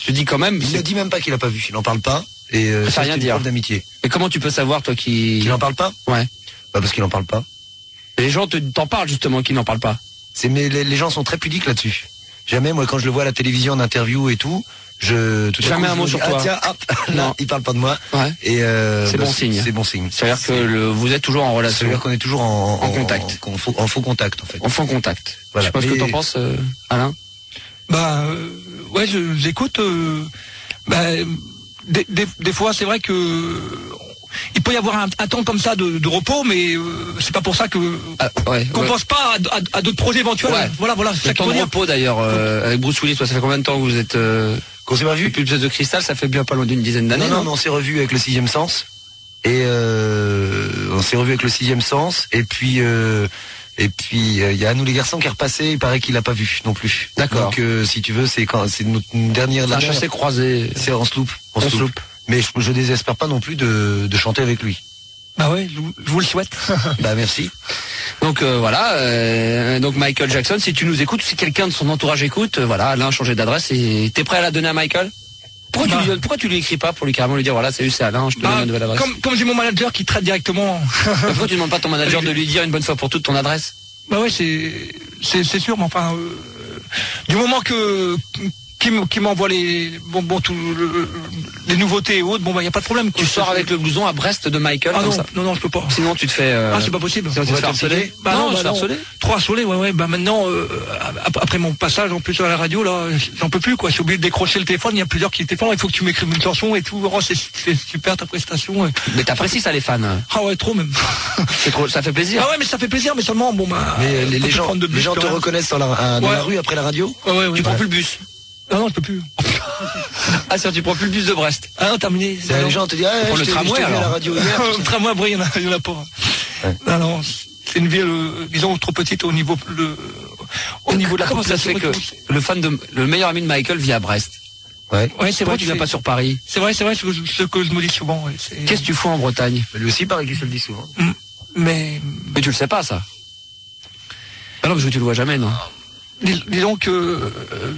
te dis quand même. Il ne dit même pas qu'il a pas vu, il n'en parle pas. Et ça rien c'est une dire. preuve d'amitié. Et comment tu peux savoir, toi, Qu'il n'en parle pas? Ouais. Bah parce qu'il n'en parle pas. Et les gens t'en parlent justement qu'ils n'en parlent pas. Mais les gens sont très pudiques là-dessus. Jamais, moi, quand je le vois à la télévision en interview et tout, jamais un mot sur toi. Tiens, hop, non, il parle pas de moi. Ouais. Et c'est bon signe. C'est bon signe. C'est-à-dire que vous êtes toujours en relation. C'est-à-dire qu'on est toujours en contact. En faux contact, en fait. En faux contact. Voilà. Je sais pas ce que t'en penses, Alain. Ouais, j'écoute. Des fois, c'est vrai que il peut y avoir un temps comme ça de repos, mais c'est pas pour ça que qu'on pense pas à d'autres projets éventuels. Ouais. Voilà. Le temps de repos d'ailleurs avec Bruce Willis, ça fait combien de temps que vous êtes qu'on s'est pas vu? Depuis le Pièce de Cristal, ça fait bien pas loin d'une dizaine d'années. Non, mais on s'est revu avec le 6e sens. Et on s'est revu avec le 6e sens. Et puis il y a Nous les garçons qui est repassé. Il paraît qu'il l'a pas vu non plus. D'accord. Donc si tu veux, c'est notre dernière. Un chassé croisé. C'est en sloop. Mais je désespère pas non plus de chanter avec lui. Bah ouais, je vous le souhaite. Bah merci. Donc voilà, donc Michael Jackson, si tu nous écoutes, si quelqu'un de son entourage écoute, voilà, Alain a changé d'adresse et t'es prêt à la donner à Michael? Pourquoi tu lui écris pas pour lui carrément lui dire voilà, salut, c'est Alain, je te donne une nouvelle adresse? Comme j'ai mon manager qui traite directement. Pourquoi tu demandes pas à ton manager de lui dire une bonne fois pour toutes ton adresse? Bah ouais, c'est sûr, mais enfin du moment qui m'envoie les nouveautés et autres, il y a pas de problème. Tu sors avec le blouson à Brest de Michael comme ça? Non, je peux pas. Sinon tu te fais c'est pas possible. Sinon tu te fais harceler? Non, je te harceler. Trop harcelé, ouais. Maintenant après mon passage en plus à la radio là, j'en peux plus quoi. Je suis obligé de décrocher le téléphone, il y a plusieurs qui téléphonent, il faut que tu m'écrives une chanson et tout. Oh, c'est super ta prestation. Ouais. Mais t'apprécies ça les fans? Ah ouais, trop même. C'est trop, ça fait plaisir. Ah ouais, mais ça fait plaisir, mais seulement mais les gens te reconnaissent dans la rue après la radio? Ouais. Tu prends plus le bus? Non, je peux plus. Ah ça, tu prends plus le bus de Brest? Ah non, terminé. Les gens te disent le tramway alors. À la radio hier. Le tramway après, il y en a pas. Ouais. Non, c'est une ville, disons, trop petite au niveau de la Comment ça se fait que le meilleur ami de Michael vit à Brest? Ouais, c'est vrai. Tu viens pas sur Paris? C'est vrai, ce que je me dis souvent. Ouais, qu'est-ce que tu fous en Bretagne? Lui aussi, pareil qu'il se le dit souvent. Mais tu le sais pas, ça? Alors que tu le vois jamais, non? Disons que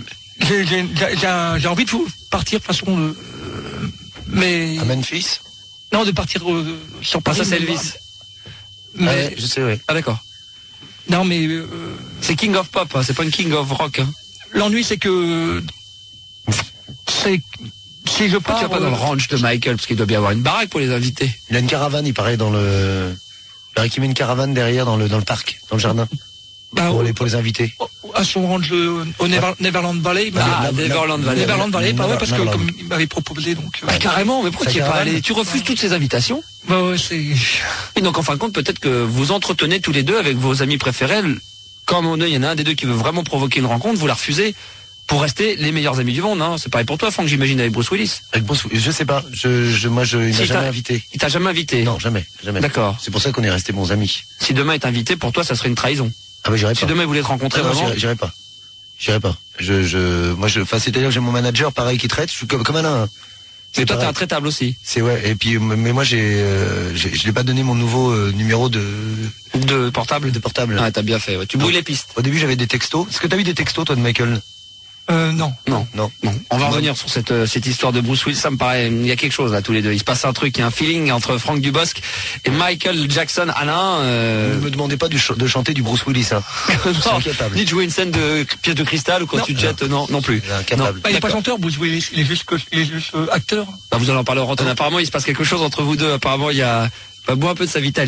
j'ai envie de partir de façon mais à Memphis. Non, de partir sur Paris. Ça c'est Elvis. Mais je sais, ouais. Ah d'accord. Non mais c'est King of Pop, hein, c'est pas une King of Rock. Hein. L'ennui c'est que si je pars. Tu vas pas dans le ranch de Michael parce qu'il doit bien avoir une baraque pour les invités. Il a une caravane, il paraît il paraît qu'il met une caravane derrière dans le parc, dans le jardin. Pour les invités. À son ranch au Neverland Valley. Neverland Valley, pas vrai, parce que comme il m'avait proposé donc. Carrément, mais pourquoi tu n'y es pas allé? Tu refuses toutes ces invitations? Et donc en fin de compte, peut-être que vous entretenez tous les deux avec vos amis préférés. Quand il y en a un des deux qui veut vraiment provoquer une rencontre, vous la refusez pour rester les meilleurs amis du monde. Hein. C'est pareil pour toi, Franck, j'imagine, avec Bruce Willis. Avec Bruce Willis, je sais pas. Il m'a jamais invité. Il t'a jamais invité? Non, jamais. D'accord. C'est pour ça qu'on est restés bons amis. Si demain est invité, pour toi, ça serait une trahison? Ah bah j'irai pas. Si demain il voulait te rencontrer vraiment? J'irai pas. C'est-à-dire que j'ai mon manager pareil qui traite, je suis comme Alain. Mais toi t'es intraitable aussi. C'est ouais, et puis mais moi je l'ai pas donné mon nouveau numéro de portable. Ah t'as bien fait, ouais. Tu brouilles les pistes. Au début j'avais des textos. Est-ce que t'as eu des textos toi de Michael? Non. On va revenir sur cette histoire de Bruce Willis. Ça me paraît, il y a quelque chose là tous les deux. Il se passe un truc, il y a un feeling entre Franck Dubosc et Michael Jackson. Alain, ne me demandez pas de chanter du Bruce Willis, hein. Ni de jouer une scène de Pièce de Cristal ou quand tu te jettes, non plus. Il n'est pas chanteur Bruce Willis, il est juste acteur. Bah, vous allez en parler en antenne. Apparemment il se passe quelque chose entre vous deux. Apparemment il y a bois un peu de sa vitale.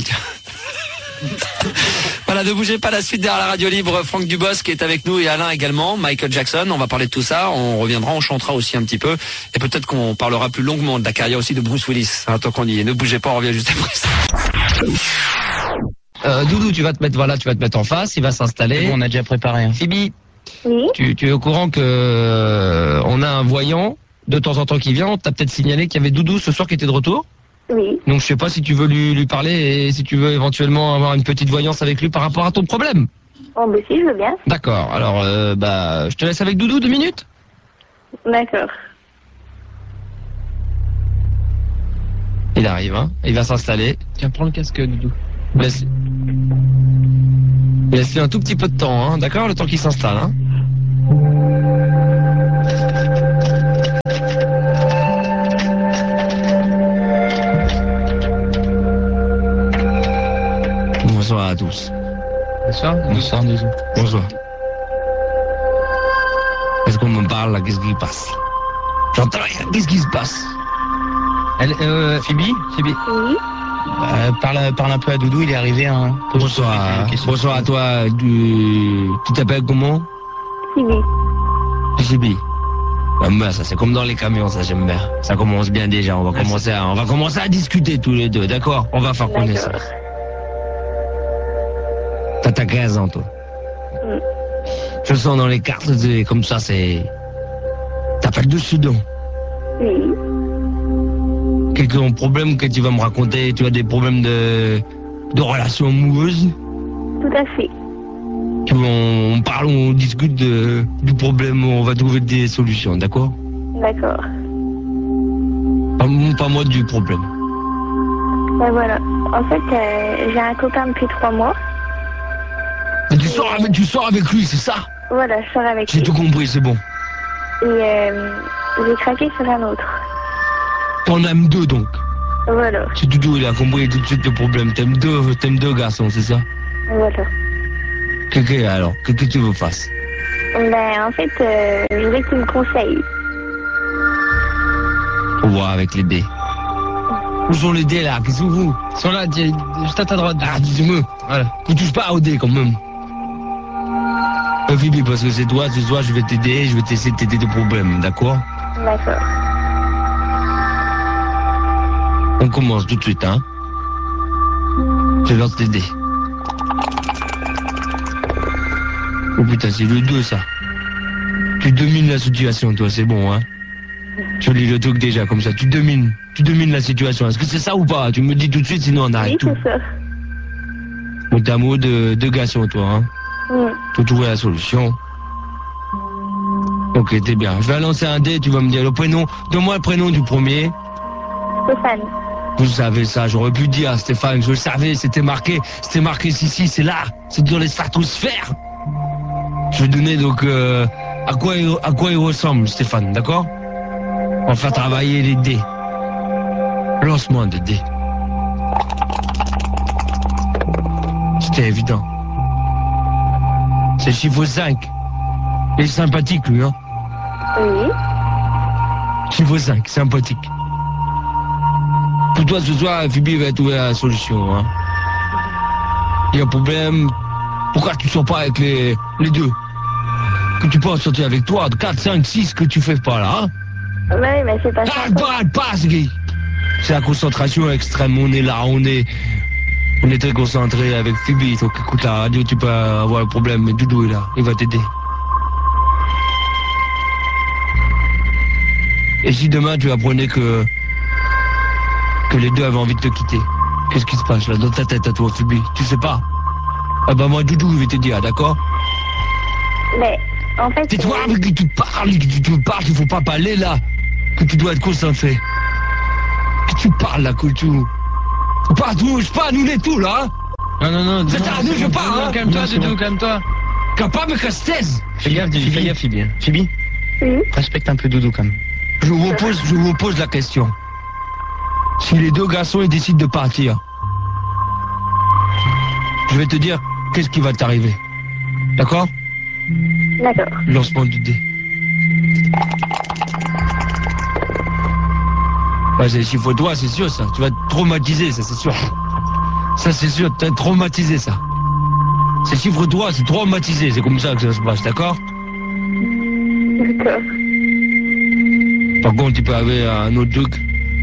Voilà, ne bougez pas, la suite derrière la radio libre. Franck Dubosc est avec nous et Alain également. Michael Jackson, on va parler de tout ça. On reviendra, on chantera aussi un petit peu. Et peut-être qu'on parlera plus longuement de la carrière aussi de Bruce Willis. Tant qu'on y est. Ne bougez pas, on revient juste après ça. Doudou, tu vas te mettre en face, il va s'installer. Bon, on a déjà préparé. Hein. Phoebe, oui. Tu es au courant que on a un voyant de temps en temps qui vient. On t'a peut-être signalé qu'il y avait Doudou ce soir qui était de retour. Oui. Donc je sais pas si tu veux lui parler et si tu veux éventuellement avoir une petite voyance avec lui par rapport à ton problème. Oh bah si, je veux bien. D'accord, alors je te laisse avec Doudou 2 minutes. D'accord. Il arrive, hein, il va s'installer. Tiens, prends le casque, Doudou. Laisse-lui un tout petit peu de temps, hein, d'accord, le temps qu'il s'installe, hein. tous. Bonsoir. Bonsoir, Doudou. Bonsoir. Est-ce qu'on me parle là? Qu'est-ce qui passe? J'entends rien. Qu'est-ce qui se passe? Phoebe, Oui. parle un peu à Doudou, il est arrivé un peu. Bonsoir à toi. Tu t'appelles comment? Sibi. Sibi. Bah, ça c'est comme dans les camions, ça j'aime bien. Ça commence bien déjà. On va commencer à discuter tous les deux, d'accord? On va faire connaissance. T'as 15 ans, toi. Je sens dans les cartes, comme ça, c'est... T'appelles de Soudan. Oui. Quelques problèmes que tu vas me raconter? Tu as des problèmes de relations amoureuses? Tout à fait. On parle, on discute du problème, on va trouver des solutions, d'accord? D'accord. Pas moi du problème. Ben voilà. En fait, j'ai un copain depuis 3 mois. Mais tu sors avec lui, c'est ça? Voilà, je sors avec J'ai lui. tout compris, c'est bon. Et j'ai craqué sur un autre. T'en aimes deux donc? Voilà. C'est Doudou, il a compris tout de suite le problème. T'aimes deux garçons, c'est ça? Voilà. Qu'est-ce que tu veux fasse? Ben, en fait, je voudrais que tu me conseilles. Faut voir avec les dés. Où sont les dés là? Qu'est-ce que vous? Ils sont là, juste à ta droite. Ah, dis-moi. Voilà. Tu touches pas aux dés quand même. Phoebe, parce que c'est toi, ce soir je vais t'aider, je vais t'essayer de t'aider de problèmes, d'accord? D'accord. On commence tout de suite, hein? Je lance tes dés. Oh putain, c'est le 2 ça. Tu domines la situation, toi, c'est bon, hein? Je lis le truc déjà comme ça, tu domines la situation. Est-ce que c'est ça ou pas? Tu me dis tout de suite, sinon on arrête Oui, tout. c'est ça. Donc t'es amoureux de deux garçons, toi, hein? Faut trouver la solution. Ok, t'es bien. Je vais lancer un dé, tu vas me dire le prénom. Donne-moi le prénom du premier. Stéphane. Vous savez ça, j'aurais pu dire Stéphane, je le savais, c'était marqué ici, c'est là, c'est dans les stratosphères. Je vais donner donc à quoi il ressemble, Stéphane, d'accord? On va faire travailler les dés. Lancement de dés. C'était évident. C'est le chiffre 5. Il est sympathique, lui, hein? Oui. Chiffre 5, sympathique. Pour toi, ce soir, Phoebe va trouver la solution, hein? Il y a un problème. Pourquoi tu sors pas avec les deux? Que tu peux en sortir avec toi, 4, 5, 6, que tu fais pas là, hein? Oui, mais c'est pas ça. Arrête pas, Guy. C'est la concentration extrême, on est là, on est très concentré avec Phoebe, donc écoute la radio, tu peux avoir le problème, mais Doudou est là, il va t'aider. Et si demain tu apprenais que les deux avaient envie de te quitter, qu'est-ce qui se passe là dans ta tête à toi, Phoebe? Tu sais pas? Ah bah moi, Doudou, il va te dire, d'accord? Mais, en fait... C'est toi avec qui tu parles, il faut pas parler là, que tu dois être concentré. Que tu parles là, que tu... Pas touche pas, nous les tout là, hein? Non. C'est ça, nous je parle, hein? Calme-toi, Doudou, calme-toi. Capable de casse-tête. Fais gaffe, Phoebe. Phoebe, Oui. respecte un peu Doudou quand même. Je vous pose la question. Si les deux garçons ils décident de partir, je vais te dire qu'est-ce qui va t'arriver. D'accord? D'accord. Lancement du dé. Ouais, c'est chiffre toi, c'est sûr ça. Tu vas te traumatiser, ça c'est sûr. Ça c'est sûr, tu vas être traumatisé ça. C'est chiffre toi, c'est traumatisé, c'est comme ça que ça se passe, d'accord? D'accord. Par contre, tu peux avoir un autre truc.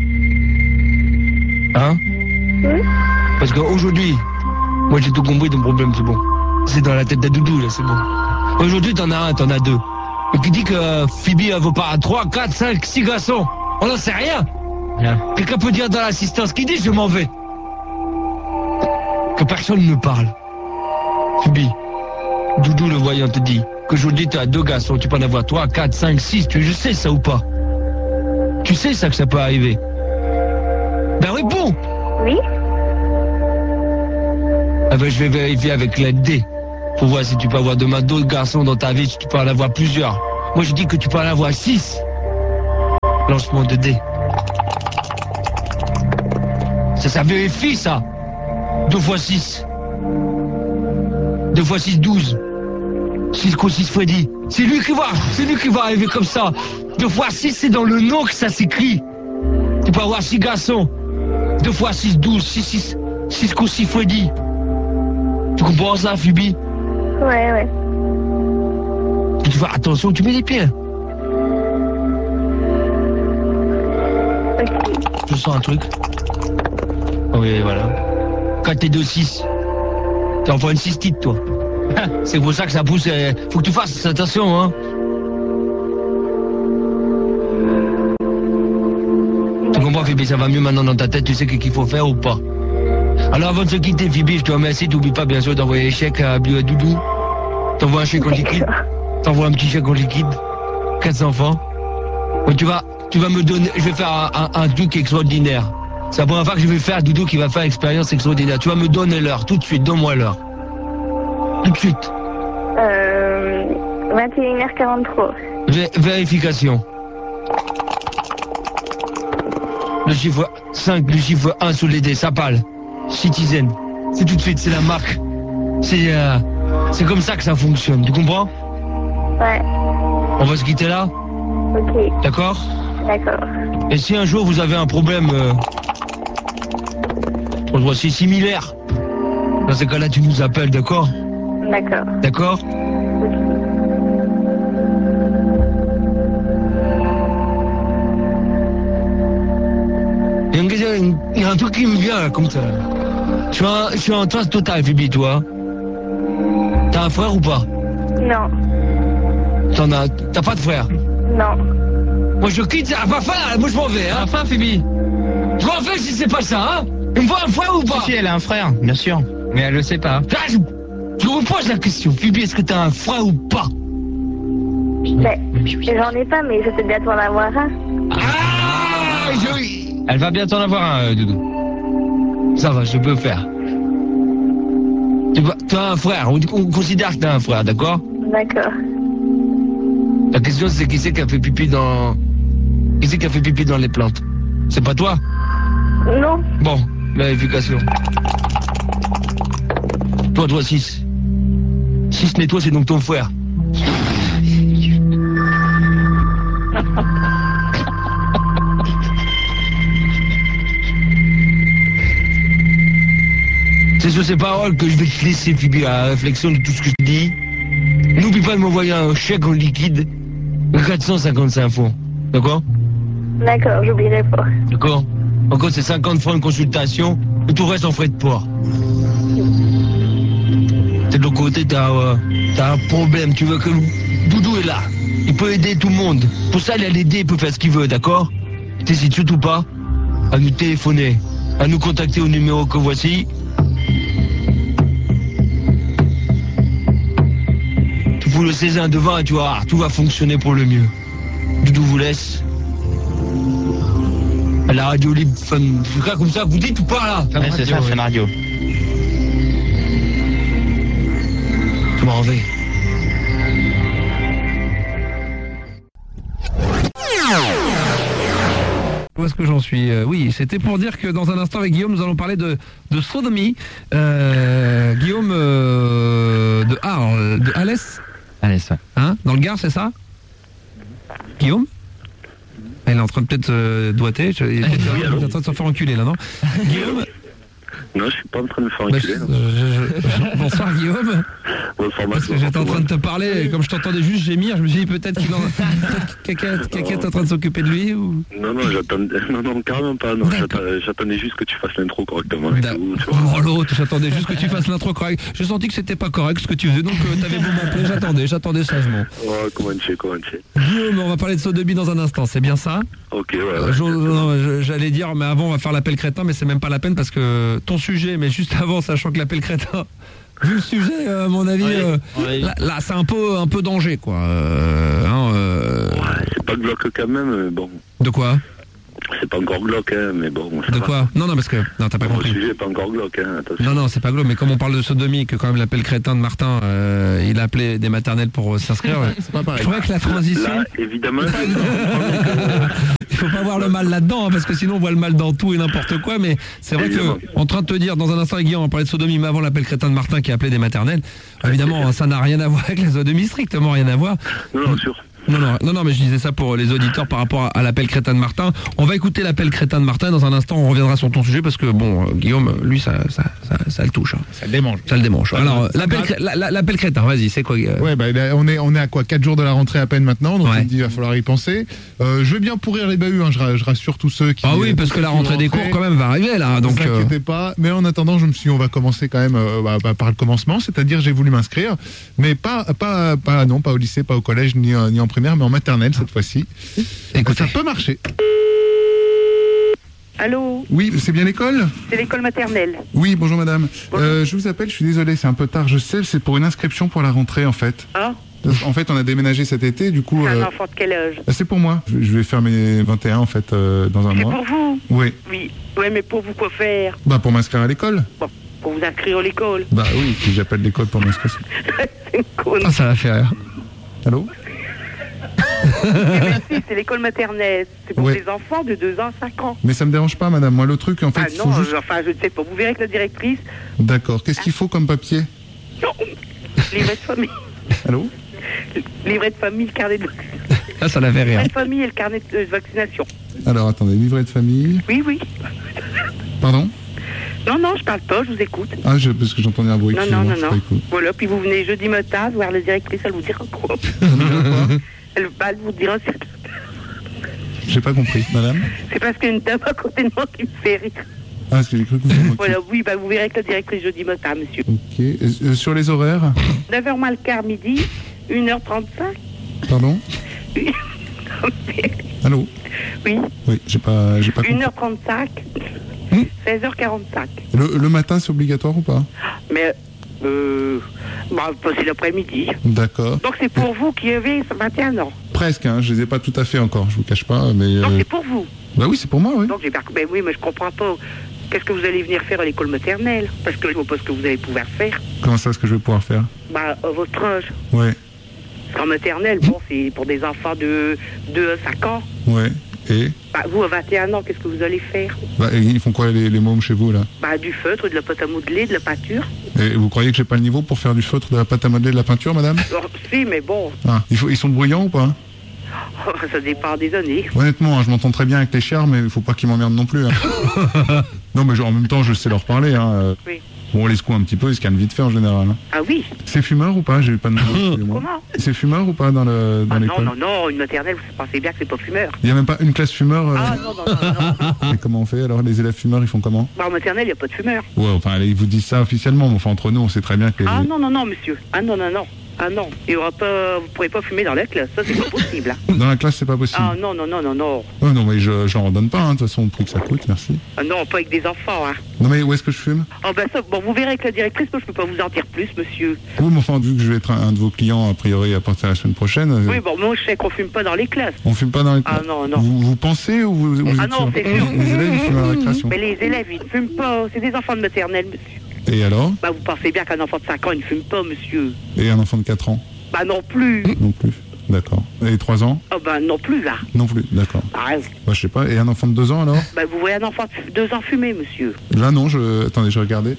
Hein? Oui. Parce qu'aujourd'hui, moi j'ai tout compris, ton problème, c'est bon. C'est dans la tête de Doudou, là, c'est bon. Aujourd'hui, t'en as un, t'en as deux. Et qui dit que Phoebe, elle vaut pas 3, 4, 5, 6 garçons? On n'en sait rien. Quelqu'un peut dire dans l'assistance, qui dit je m'en vais? Que personne ne parle. Phoebe, Doudou le voyant te dit qu'aujourd'hui tu as deux garçons, tu peux en avoir 3, 4, 5, 6, je sais ça ou pas? Tu sais ça que ça peut arriver? Ben réponds! Oui. Ah ben je vais vérifier avec l'aide D pour voir si tu peux avoir demain d'autres garçons dans ta vie, si tu peux en avoir plusieurs. Moi je dis que tu peux en avoir 6. Lancement de dés. Ça vérifie ça. 2 fois 6. 2 fois 6, 12. 6 x 6 Freddy. C'est lui qui va arriver comme ça. 2 fois 6, c'est dans le nom que ça s'écrit. Tu peux avoir 6 garçons. 2 fois 6, 12. 6 x 6 Freddy. Tu comprends ça, Phoebe? Ouais. Tu fais attention où tu mets les pieds. Ok. Je sens un truc. Oui, voilà. 4 et 2, 6. T'es enfin une cystite, toi. C'est pour ça que ça pousse. Faut que tu fasses attention, hein. Tu comprends, Phoebe, ça va mieux maintenant dans ta tête, tu sais ce qu'il faut faire ou pas. Alors avant de se quitter, Phoebe, je te remercie. T'oublies pas, bien sûr, d'envoyer les chèques à Doudou. T'envoies un chèque en liquide. T'envoies un petit chèque en liquide. 400 francs. Et tu vas me donner. Je vais faire un truc extraordinaire. C'est la première fois que je vais faire Doudou qui va faire expérience extraordinaire. Tu vas me donner l'heure, tout de suite, donne-moi l'heure. Tout de suite. 21h43. Vérification. Le chiffre 5, le chiffre 1 sous les dés, ça parle. Citizen. C'est tout de suite, c'est la marque. C'est comme ça que ça fonctionne, tu comprends? Ouais. On va se quitter là? Ok. D'accord? D'accord. Et si un jour vous avez un problème, c'est similaire, dans ce cas-là, tu nous appelles, d'accord? D'accord. D'accord? Il y a un truc qui me vient, là, comme ça. Je suis en transe totale, Phoebe, toi. T'as un frère ou pas? Non. T'as pas de frère? Non. Moi, je quitte, ça va faire, moi, je m'en vais, hein. Enfin, Phoebe. Je m'en vais si c'est pas ça, hein. Il me faut un frère ou pas? Si, elle a un frère, bien sûr. Mais elle le sait pas. Là, je vous pose la question, Phoebe, est-ce que t'as un frère ou pas? Mais, j'en ai pas, mais je sais bientôt en avoir un. Ah, Elle va bientôt en avoir un, Doudou. Ça va, je peux faire. T'as un frère, on considère que t'as un frère, d'accord? D'accord. La question c'est qui c'est qui a fait pipi dans... Qui c'est qui a fait pipi dans les plantes? C'est pas toi? Non. Bon, vérification. Toi, 6. 6 n'est toi, c'est donc ton frère. C'est sur ces paroles que je vais te laisser, Phoebe, à la réflexion de tout ce que je dis. N'oublie pas de m'envoyer un chèque en liquide de 455 francs. D'accord? D'accord, j'oublierai pas. D'accord? Encore, c'est 50 francs une consultation, et tout reste en frais de port. De l'autre côté, t'as un problème. Tu veux que Doudou est là. Il peut aider tout le monde. Pour ça, il a l'aider, il peut faire ce qu'il veut, d'accord? T'hésites surtout pas à nous téléphoner, à nous contacter au numéro que voici. Tu fous le Cézanne devant et tu vas voir, tout va fonctionner pour le mieux. Doudou vous laisse. À la radio libre, comme ça, vous dites ou pas là? Ouais, c'est ça, Fun Radio. Je m'en vais. Où est-ce que j'en suis? Oui, c'était pour dire que dans un instant avec Guillaume, nous allons parler de sodomie. Guillaume de Alès. Alès, ouais. Hein? Dans le Gard, c'est ça? Guillaume? Il est en train de peut-être doigter. Il est en train de se faire enculer là, non? Guillaume? Non, je suis pas en train de me faire enculer. Bonsoir Guillaume. Bonsoir Parce que j'étais en train de te parler, et comme je t'entendais juste gémir, je me suis dit peut-être qu'il est en train de s'occuper de lui ou... Non, carrément pas. Non, j'attendais juste que tu fasses l'intro correctement. Oh l'autre, j'attendais juste que tu fasses l'intro correct. J'ai senti que c'était pas correct ce que tu faisais, donc t'avais beau m'appeler, j'attendais sagement. Oh, comment tu sais. Guillaume, on va parler de sodomie dans un instant, c'est bien ça? Ok, ouais. J'allais dire, mais avant on va faire l'appel crétin, mais c'est même pas la peine parce que ton sujet, mais juste avant, sachant que l'appel crétin, vu le sujet, à mon avis, là c'est un peu danger, quoi. Ouais, c'est pas glauque quand même, mais bon. De quoi? C'est pas encore glauque, hein, mais bon. De quoi? Non, parce que... Non, t'as pas compris. Le sujet est pas encore glauque, hein, attention. Non, c'est pas glauque, mais comme on parle de sodomie, que quand même l'appel crétin de Martin, il a appelé des maternelles pour s'inscrire. C'est pas pareil. Je crois que la transition... Là, évidemment, faut pas voir le mal là-dedans, hein, parce que sinon on voit le mal dans tout et n'importe quoi. Mais c'est vrai que, en train de te dire, dans un instant, Guillaume, on va parler de sodomie, mais avant l'appel crétin de Martin qui a appelé des maternelles. Évidemment, ça n'a rien à voir avec la sodomie, strictement rien à voir. Non, sûr. Non, mais je disais ça pour les auditeurs par rapport à l'appel crétin de Martin. On va écouter l'appel crétin de Martin. Dans un instant, on reviendra sur ton sujet parce que, bon, Guillaume, lui, ça le touche. Hein. Ça le démange. Ça le démange. Alors, l'appel crétin, vas-y, c'est quoi Ouais, bah, on est à quoi 4 jours de la rentrée à peine maintenant, donc il me dit, il va falloir y penser. Je vais bien pourrir les bahuts, hein, je rassure tous ceux qui... Ah oui, parce que la rentrée des cours, quand même, va arriver, là. Donc, ne vous inquiétez pas. Mais en attendant, je me suis dit, on va commencer quand même par le commencement, c'est-à-dire j'ai voulu m'inscrire, mais pas au lycée, pas au collège, ni en primaire, mais en maternelle cette fois-ci. Écoutez. Ça peut marcher. Allô? Oui, c'est bien l'école? C'est l'école maternelle. Oui, bonjour madame. Bonjour. Je vous appelle, je suis désolé, c'est un peu tard, je sais, c'est pour une inscription pour la rentrée en fait. Ah? En fait, on a déménagé cet été, du coup... C'est un enfant de quel âge? C'est pour moi. Je vais faire mes 21 en fait dans un mois. C'est pour vous? Oui. Oui. Ouais, mais pour vous quoi faire? Bah pour m'inscrire à l'école. Bon, pour vous inscrire à l'école. Bah oui, si j'appelle l'école pour m'inscrire. C'est une conne. Ah, ça va faire rire. Allô? Si, c'est l'école maternelle. C'est pour Ouais. les enfants de 2 ans à 5 ans. Mais ça me dérange pas madame, moi le truc en fait... Ah il non, faut juste... enfin je ne sais pas. Vous verrez que la directrice... D'accord, qu'est-ce qu'il faut comme papier? Non, livret de famille. Allô? Livret de famille, le carnet de... Ah, ça la fait rire. Livret de famille et le carnet de vaccination. Alors attendez, livret de famille... Oui, oui. Pardon? Non, je parle pas, je vous écoute. Ah, parce que j'entendais un bruit. Non. Voilà, puis vous venez jeudi matin voir la directrice, elle vous dira quoi. Elle vous dira... J'ai pas compris, madame. C'est parce qu'il y a une dame à côté de moi qui me fait rire. Ah, parce que j'ai cru que vous... Voilà, oui, vous verrez que la directrice jeudi matin, monsieur. Ok, sur les horaires? 9h moins le quart midi, 1h35. Pardon? Allô? Oui. Oui, j'ai pas compris. 1h35, 16h45. Le matin, c'est obligatoire ou pas? Mais, c'est l'après-midi. D'accord. Donc c'est pour vous qui avez 21 ans. Presque, hein, je les ai pas tout à fait encore, je vous cache pas, mais... Donc c'est pour vous. Bah oui, c'est pour moi, oui. Donc j'ai pas... Ben oui, mais je comprends pas. Qu'est-ce que vous allez venir faire à l'école maternelle? Parce que je vois pas ce que vous allez pouvoir faire. Comment ça, ce que je vais pouvoir faire? Bah, à votre âge. Ouais. En maternelle, bon, c'est pour des enfants de 2 à 5 ans. Ouais. Et? Bah, vous, à 21 ans, qu'est-ce que vous allez faire? Bah, et ils font quoi les mômes chez vous, là? Bah, du feutre, de la pâte à modeler, de la peinture. Et vous croyez que j'ai pas le niveau pour faire du feutre, de la pâte à modeler, de la peinture, madame? Alors, si, mais bon, Ah, ils sont bruyants ou pas? ça dépend des années. Honnêtement, hein, je m'entends très bien avec les chiens, mais il faut pas qu'ils m'emmerdent non plus. Hein. Non, mais genre, en même temps, je sais leur parler. Hein. Oui. Bon, on les secoue un petit peu, ils se calment vite fait en général. Hein. Ah oui? C'est fumeur ou pas? J'ai pas de nom. Comment? C'est fumeur ou pas dans l'école? Non, une maternelle, vous pensez bien que c'est pas fumeur. Il n'y a même pas une classe fumeur Ah non. Et comment on fait? Alors, les élèves fumeurs, ils font comment? Bah, en maternelle, il n'y a pas de fumeur. Ouais, enfin, ils vous disent ça officiellement, mais enfin, entre nous, on sait très bien que... Ah non, monsieur. Ah non. Ah non, il y aura pas, vous pourrez pas fumer dans la classe, ça c'est pas possible. Hein. Dans la classe, c'est pas possible. Ah non. Oh, non, mais j'en redonne pas, hein, de toute façon, au prix que ça coûte, merci. Ah non, pas avec des enfants, hein. Non, mais où est-ce que je fume? Ah ben ça, bon, vous verrez avec la directrice, moi je peux pas vous en dire plus, monsieur. Oui, mais enfin, vu que je vais être un de vos clients, a priori, à partir de la semaine prochaine... Oui, bon, moi je sais qu'on fume pas dans les classes. On fume pas dans les classes? Ah non. Vous pensez ou vous Ah êtes non, sûr? c'est sûr. Les élèves, ils fument à la récréation. Mais les élèves, ils ne fument pas, c'est des enfants de maternelle, monsieur. Et alors? Bah vous pensez bien qu'un enfant de 5 ans, il ne fume pas, monsieur. Et un enfant de 4 ans? Bah non plus. Non plus. D'accord. Et 3 ans? Ah bah non plus, là. Non plus, d'accord. Ah, Bah, je sais pas. Et un enfant de 2 ans alors? bah vous voyez un enfant de 2 ans fumer, monsieur. Là, non, attendez, je regardais.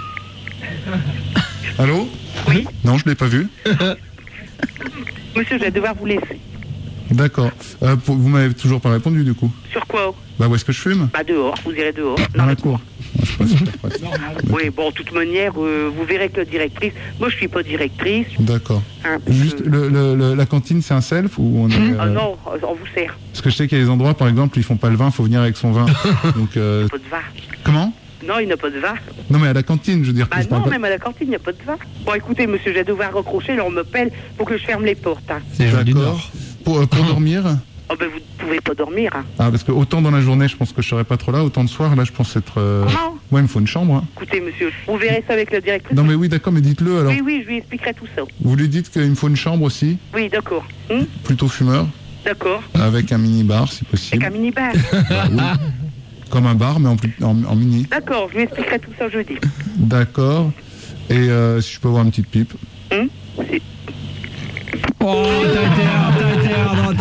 Allô? Oui. Non, je l'ai pas vu. Monsieur, je vais devoir vous laisser. D'accord. Vous m'avez toujours pas répondu du coup? Sur quoi? Bah, où est-ce que je fume? Bah dehors, vous irez dehors. Dans la cour. Je sais pas si c'est pratique. Oui, bon, de toute manière, vous verrez que la directrice... Moi, je suis pas directrice. D'accord. Hein, Juste, la cantine, c'est un self ou on est... Ah non, on vous sert. Parce que je sais qu'il y a des endroits, par exemple, ils font pas le vin, faut venir avec son vin. Donc, Pas de vin. Comment? Non, il n'y a pas de vin. Non, mais à la cantine, je veux dire. Bah que je parle non, pas... même à la cantine, il n'y a pas de vin. Bon, écoutez, monsieur, je vais devoir recrocher, là, on me pèle pour que je ferme les portes. Hein. D'accord. Pour dormir? Oh, ben, vous ne pouvez pas dormir. Hein. Ah, parce que autant dans la journée, je pense que je serais pas trop là, autant le soir, là, je pense être... Comment? Ouais, il me faut une chambre. Hein. Écoutez, monsieur, vous verrez ça avec la directrice. Non, mais oui, d'accord, mais dites-le, alors. Oui, je lui expliquerai tout ça. Vous lui dites qu'il me faut une chambre aussi? Oui, d'accord. Plutôt fumeur? D'accord. Avec un mini-bar, si possible. Avec un mini-bar? Bah, oui. Comme un bar, mais en mini. D'accord, je lui expliquerai tout ça jeudi. D'accord. Et si je peux avoir une petite pipe? Oh, t'as été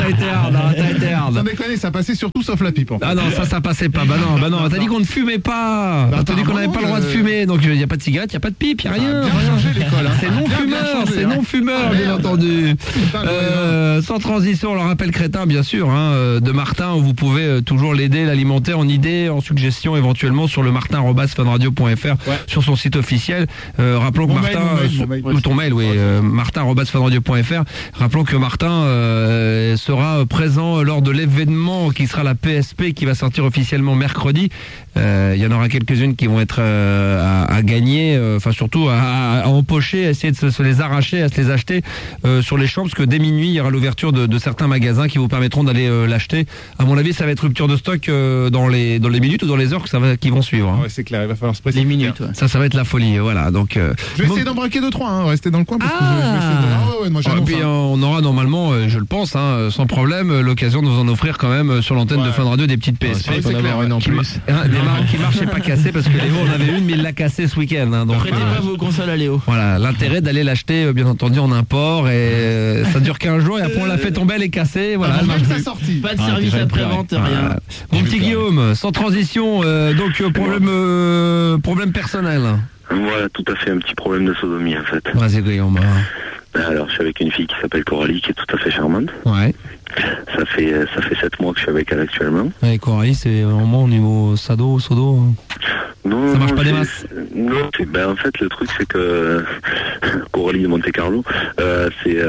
été hard. Sans déconner, ça passait sur tout sauf la pipe. En fait. Ah non, ça passait pas. Bah non, t'as dit qu'on ne fumait pas. T'as dit qu'on n'avait pas le droit de fumer. Donc il n'y a pas de cigarette, il n'y a pas de pipe, il n'y a rien. Bien changé l'école. Hein. C'est non-fumeur, bien entendu. Sans transition, on le rappelle Crétin, bien sûr, hein, de Martin, où vous pouvez toujours l'aider, l'alimenter en idées, en suggestions, éventuellement sur le martin@funradio.fr, sur son site officiel. Rappelons que Martin, ou ton mail, oui, martin@funradio.fr. Rappelons que Martin sera présent lors de l'événement qui sera la PSP, qui va sortir officiellement mercredi. Il y en aura quelques-unes qui vont être à gagner, enfin surtout à empocher, à essayer de se les arracher, à se les acheter sur les champs, parce que dès minuit il y aura l'ouverture de certains magasins qui vous permettront d'aller l'acheter. À mon avis, ça va être rupture de stock dans les minutes ou dans les heures qui vont suivre. Hein. Ouais, c'est clair, il va falloir se précipiter. Les minutes. Ouais. Ça va être la folie, voilà. Donc je vais essayer d'embraquer 2-3, hein, rester dans le coin parce que je vais essayer de... moi, et puis on aura normalement, je le pense, sans problème, l'occasion de vous en offrir quand même sur l'antenne de Fun Radio des petites PSP. Il faut en avoir une en plus. Qui marchait pas cassée, parce que Léo en avait une, mais il l'a cassée ce week-end. Hein, donc, prêtez pas vos consoles à Léo. Voilà, l'intérêt d'aller l'acheter, bien entendu, en import, et ça dure 15 jours, et après on l'a fait tomber, elle est cassée. Voilà, elle marche plus. Pas de service après-vente, rien. Mon petit Guillaume, sans transition, donc problème personnel. Voilà, tout à fait, un petit problème de sodomie en fait. Vas-y Guillaume. Alors, je suis avec une fille qui s'appelle Coralie, qui est tout à fait charmante. Ouais. Ça fait 7 mois que je suis avec elle actuellement. Ouais, Coralie, c'est vraiment au niveau sodo. Non, ça marche pas des masses. Non, en fait, le truc, c'est que Coralie de Monte Carlo, c'est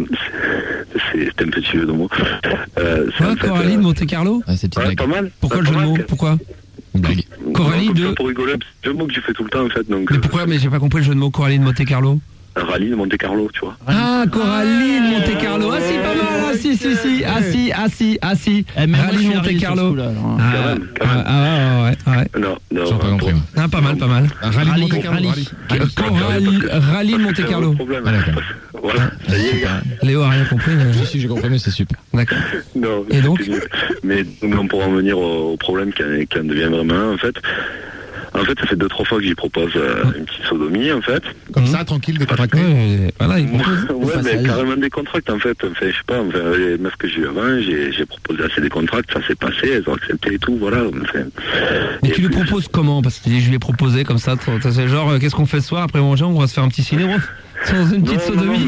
un petit jeu de mots. Coralie de Monte Carlo. C'est pas mal. Pourquoi le jeu de mots? Pourquoi? Coralie de... Pour rigoler, c'est un jeu de mots que je fais tout le temps, en fait. Donc, mais pourquoi? Mais j'ai pas compris le jeu de mots Coralie de Monte Carlo. Rallye de Monte Carlo, tu vois. Ah, Coralie de Monte Carlo. Ah, si, pas mal. Ah, si. Rallye de Monte Carlo. ouais. Non, j'ai pas compris. Ah, pas mal. Rallye de Monte Carlo. Rallye de Monte Carlo. Voilà, ça y est, gars. Léo a rien compris. Si, j'ai compris, mais c'est super. D'accord. Non, et donc mais on pourra en venir au problème qui en devient vraiment, en fait. En fait, ça fait 2-3 fois que j'y propose une petite sodomie, en fait. Comme ça, tranquille, décontracté. Voilà, il propose. Ouais, mais carrément décontracté, en fait. Enfin, je sais pas, les meufs que j'ai eu avant, j'ai proposé assez décontracté, ça s'est passé, elles ont accepté et tout, voilà. Enfin, mais tu lui proposes comment? Parce que tu dis, je lui ai proposé comme ça, c'est genre, qu'est-ce qu'on fait ce soir après manger? On va se faire un petit ciné, sans une petite sodomie.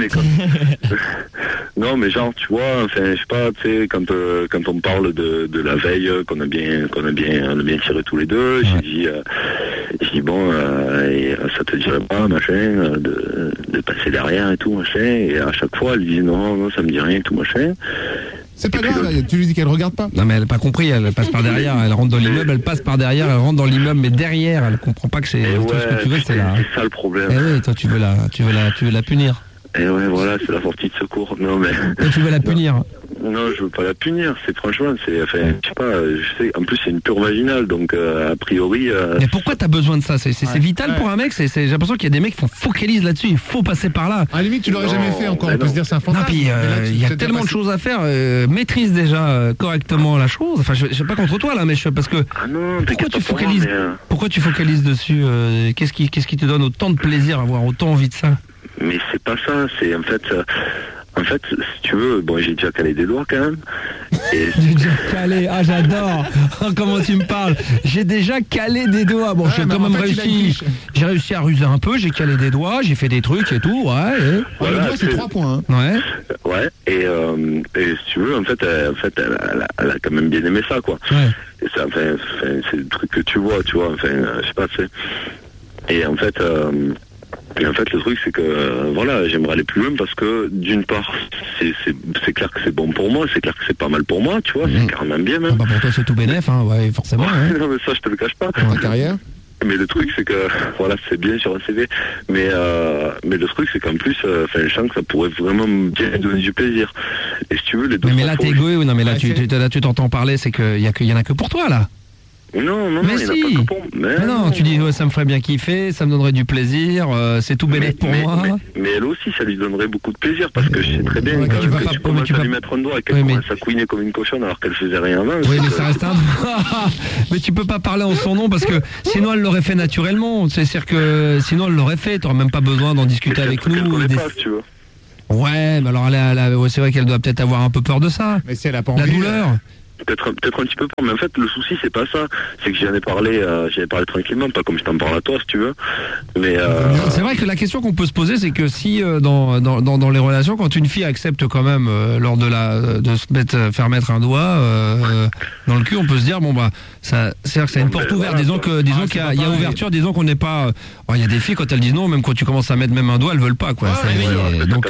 Non, mais genre, tu vois, enfin, je sais pas, tu sais, quand on parle de la veille qu'on a bien tiré tous les deux, j'ai dit bon, et ça te dirait pas, machin, de passer derrière et tout, machin, et à chaque fois, elle dit non, ça me dit rien et tout, machin. C'est pas grave, tu lui dis qu'elle regarde pas. Non, mais elle n'a pas compris, elle passe par derrière, elle rentre dans l'immeuble, elle passe par derrière, elle rentre dans l'immeuble, mais derrière, elle comprend pas que c'est tout ce que tu veux, c'est là. C'est ça le problème. Eh oui, toi tu veux la punir. Et ouais, voilà, c'est la sortie de secours. Non, mais. Toi tu veux la punir. Non, je veux pas la punir, franchement, je sais pas, en plus c'est une pure vaginale, donc a priori... Mais pourquoi t'as besoin de ça? C'est vital pour un mec, j'ai l'impression qu'il y a des mecs qui focalisent là-dessus, il faut passer par là. À la limite, tu l'aurais jamais fait encore, on peut se dire c'est un fantasme. Non, puis il y a tellement de choses à faire, maîtrise déjà correctement la chose, enfin je sais pas contre toi là, mais parce que... Ah non, pourquoi tu focalises dessus? Qu'est-ce qui te donne autant de plaisir à avoir autant envie de ça? Mais c'est pas ça, c'est en fait, si tu veux, bon, j'ai déjà calé des doigts quand même. J'ai déjà calé, ah j'adore. Comment tu me parles? J'ai déjà calé des doigts. Bon, j'ai quand même réussi. J'ai réussi à ruser un peu, j'ai calé des doigts, j'ai fait des trucs et tout, ouais. Le doigt, c'est 3 points. Hein. Ouais, et si tu veux, en fait, elle a quand même bien aimé ça, quoi. Ouais. Et ça, c'est le truc que tu vois, enfin, je sais pas, tu sais. Et en fait, le truc, c'est que, voilà, j'aimerais aller plus loin parce que, d'une part, c'est clair que c'est bon pour moi, c'est clair que c'est pas mal pour moi, tu vois, c'est carrément bien même. Pour toi, c'est tout bénef, hein, ouais, forcément. Ouais. Non, mais ça, je te le cache pas. Pour la carrière. Mais le truc, c'est que, voilà, c'est bien sur un CV, mais le truc, c'est qu'en plus, je sens que ça pourrait vraiment bien donner du plaisir. Et si tu veux, les deux... Mais là, t'es égoïste, oui, non, mais là, tu t'entends parler, c'est qu'il y en a que pour toi, là. Non, mais il si. n'y en a pas que pour... Mais non, tu dis, ouais, ça me ferait bien kiffer, ça me donnerait du plaisir, c'est tout bénéfique pour moi. Mais elle aussi, ça lui donnerait beaucoup de plaisir, parce que je sais très bien que tu commences à lui mettre un doigt et qu'elle commence à couiner comme une cochonne alors qu'elle faisait rien avant. Oui, mais ça reste un doigt. Mais tu peux pas parler en son nom, parce que sinon elle l'aurait fait naturellement. C'est-à-dire que sinon elle l'aurait fait, t'aurais même pas besoin d'en discuter avec nous. Pas, si tu veux. Ouais, mais alors c'est vrai qu'elle doit peut-être avoir un peu peur de ça. Mais si elle a pas La envie. douleur. Peut-être un petit peu peur, mais en fait le souci c'est pas ça, c'est que j'en ai parlé tranquillement, pas comme je t'en parle à toi si tu veux, mais C'est vrai que la question qu'on peut se poser, c'est que si dans les relations, quand une fille accepte quand même lors de faire mettre un doigt dans le cul, on peut se dire bon bah c'est-à-dire que c'est une porte ouverte. Disons qu'il y a ouverture, disons qu'on n'est pas. Il y a des filles quand elles disent non, même quand tu commences à mettre même un doigt, elles veulent pas quoi. Donc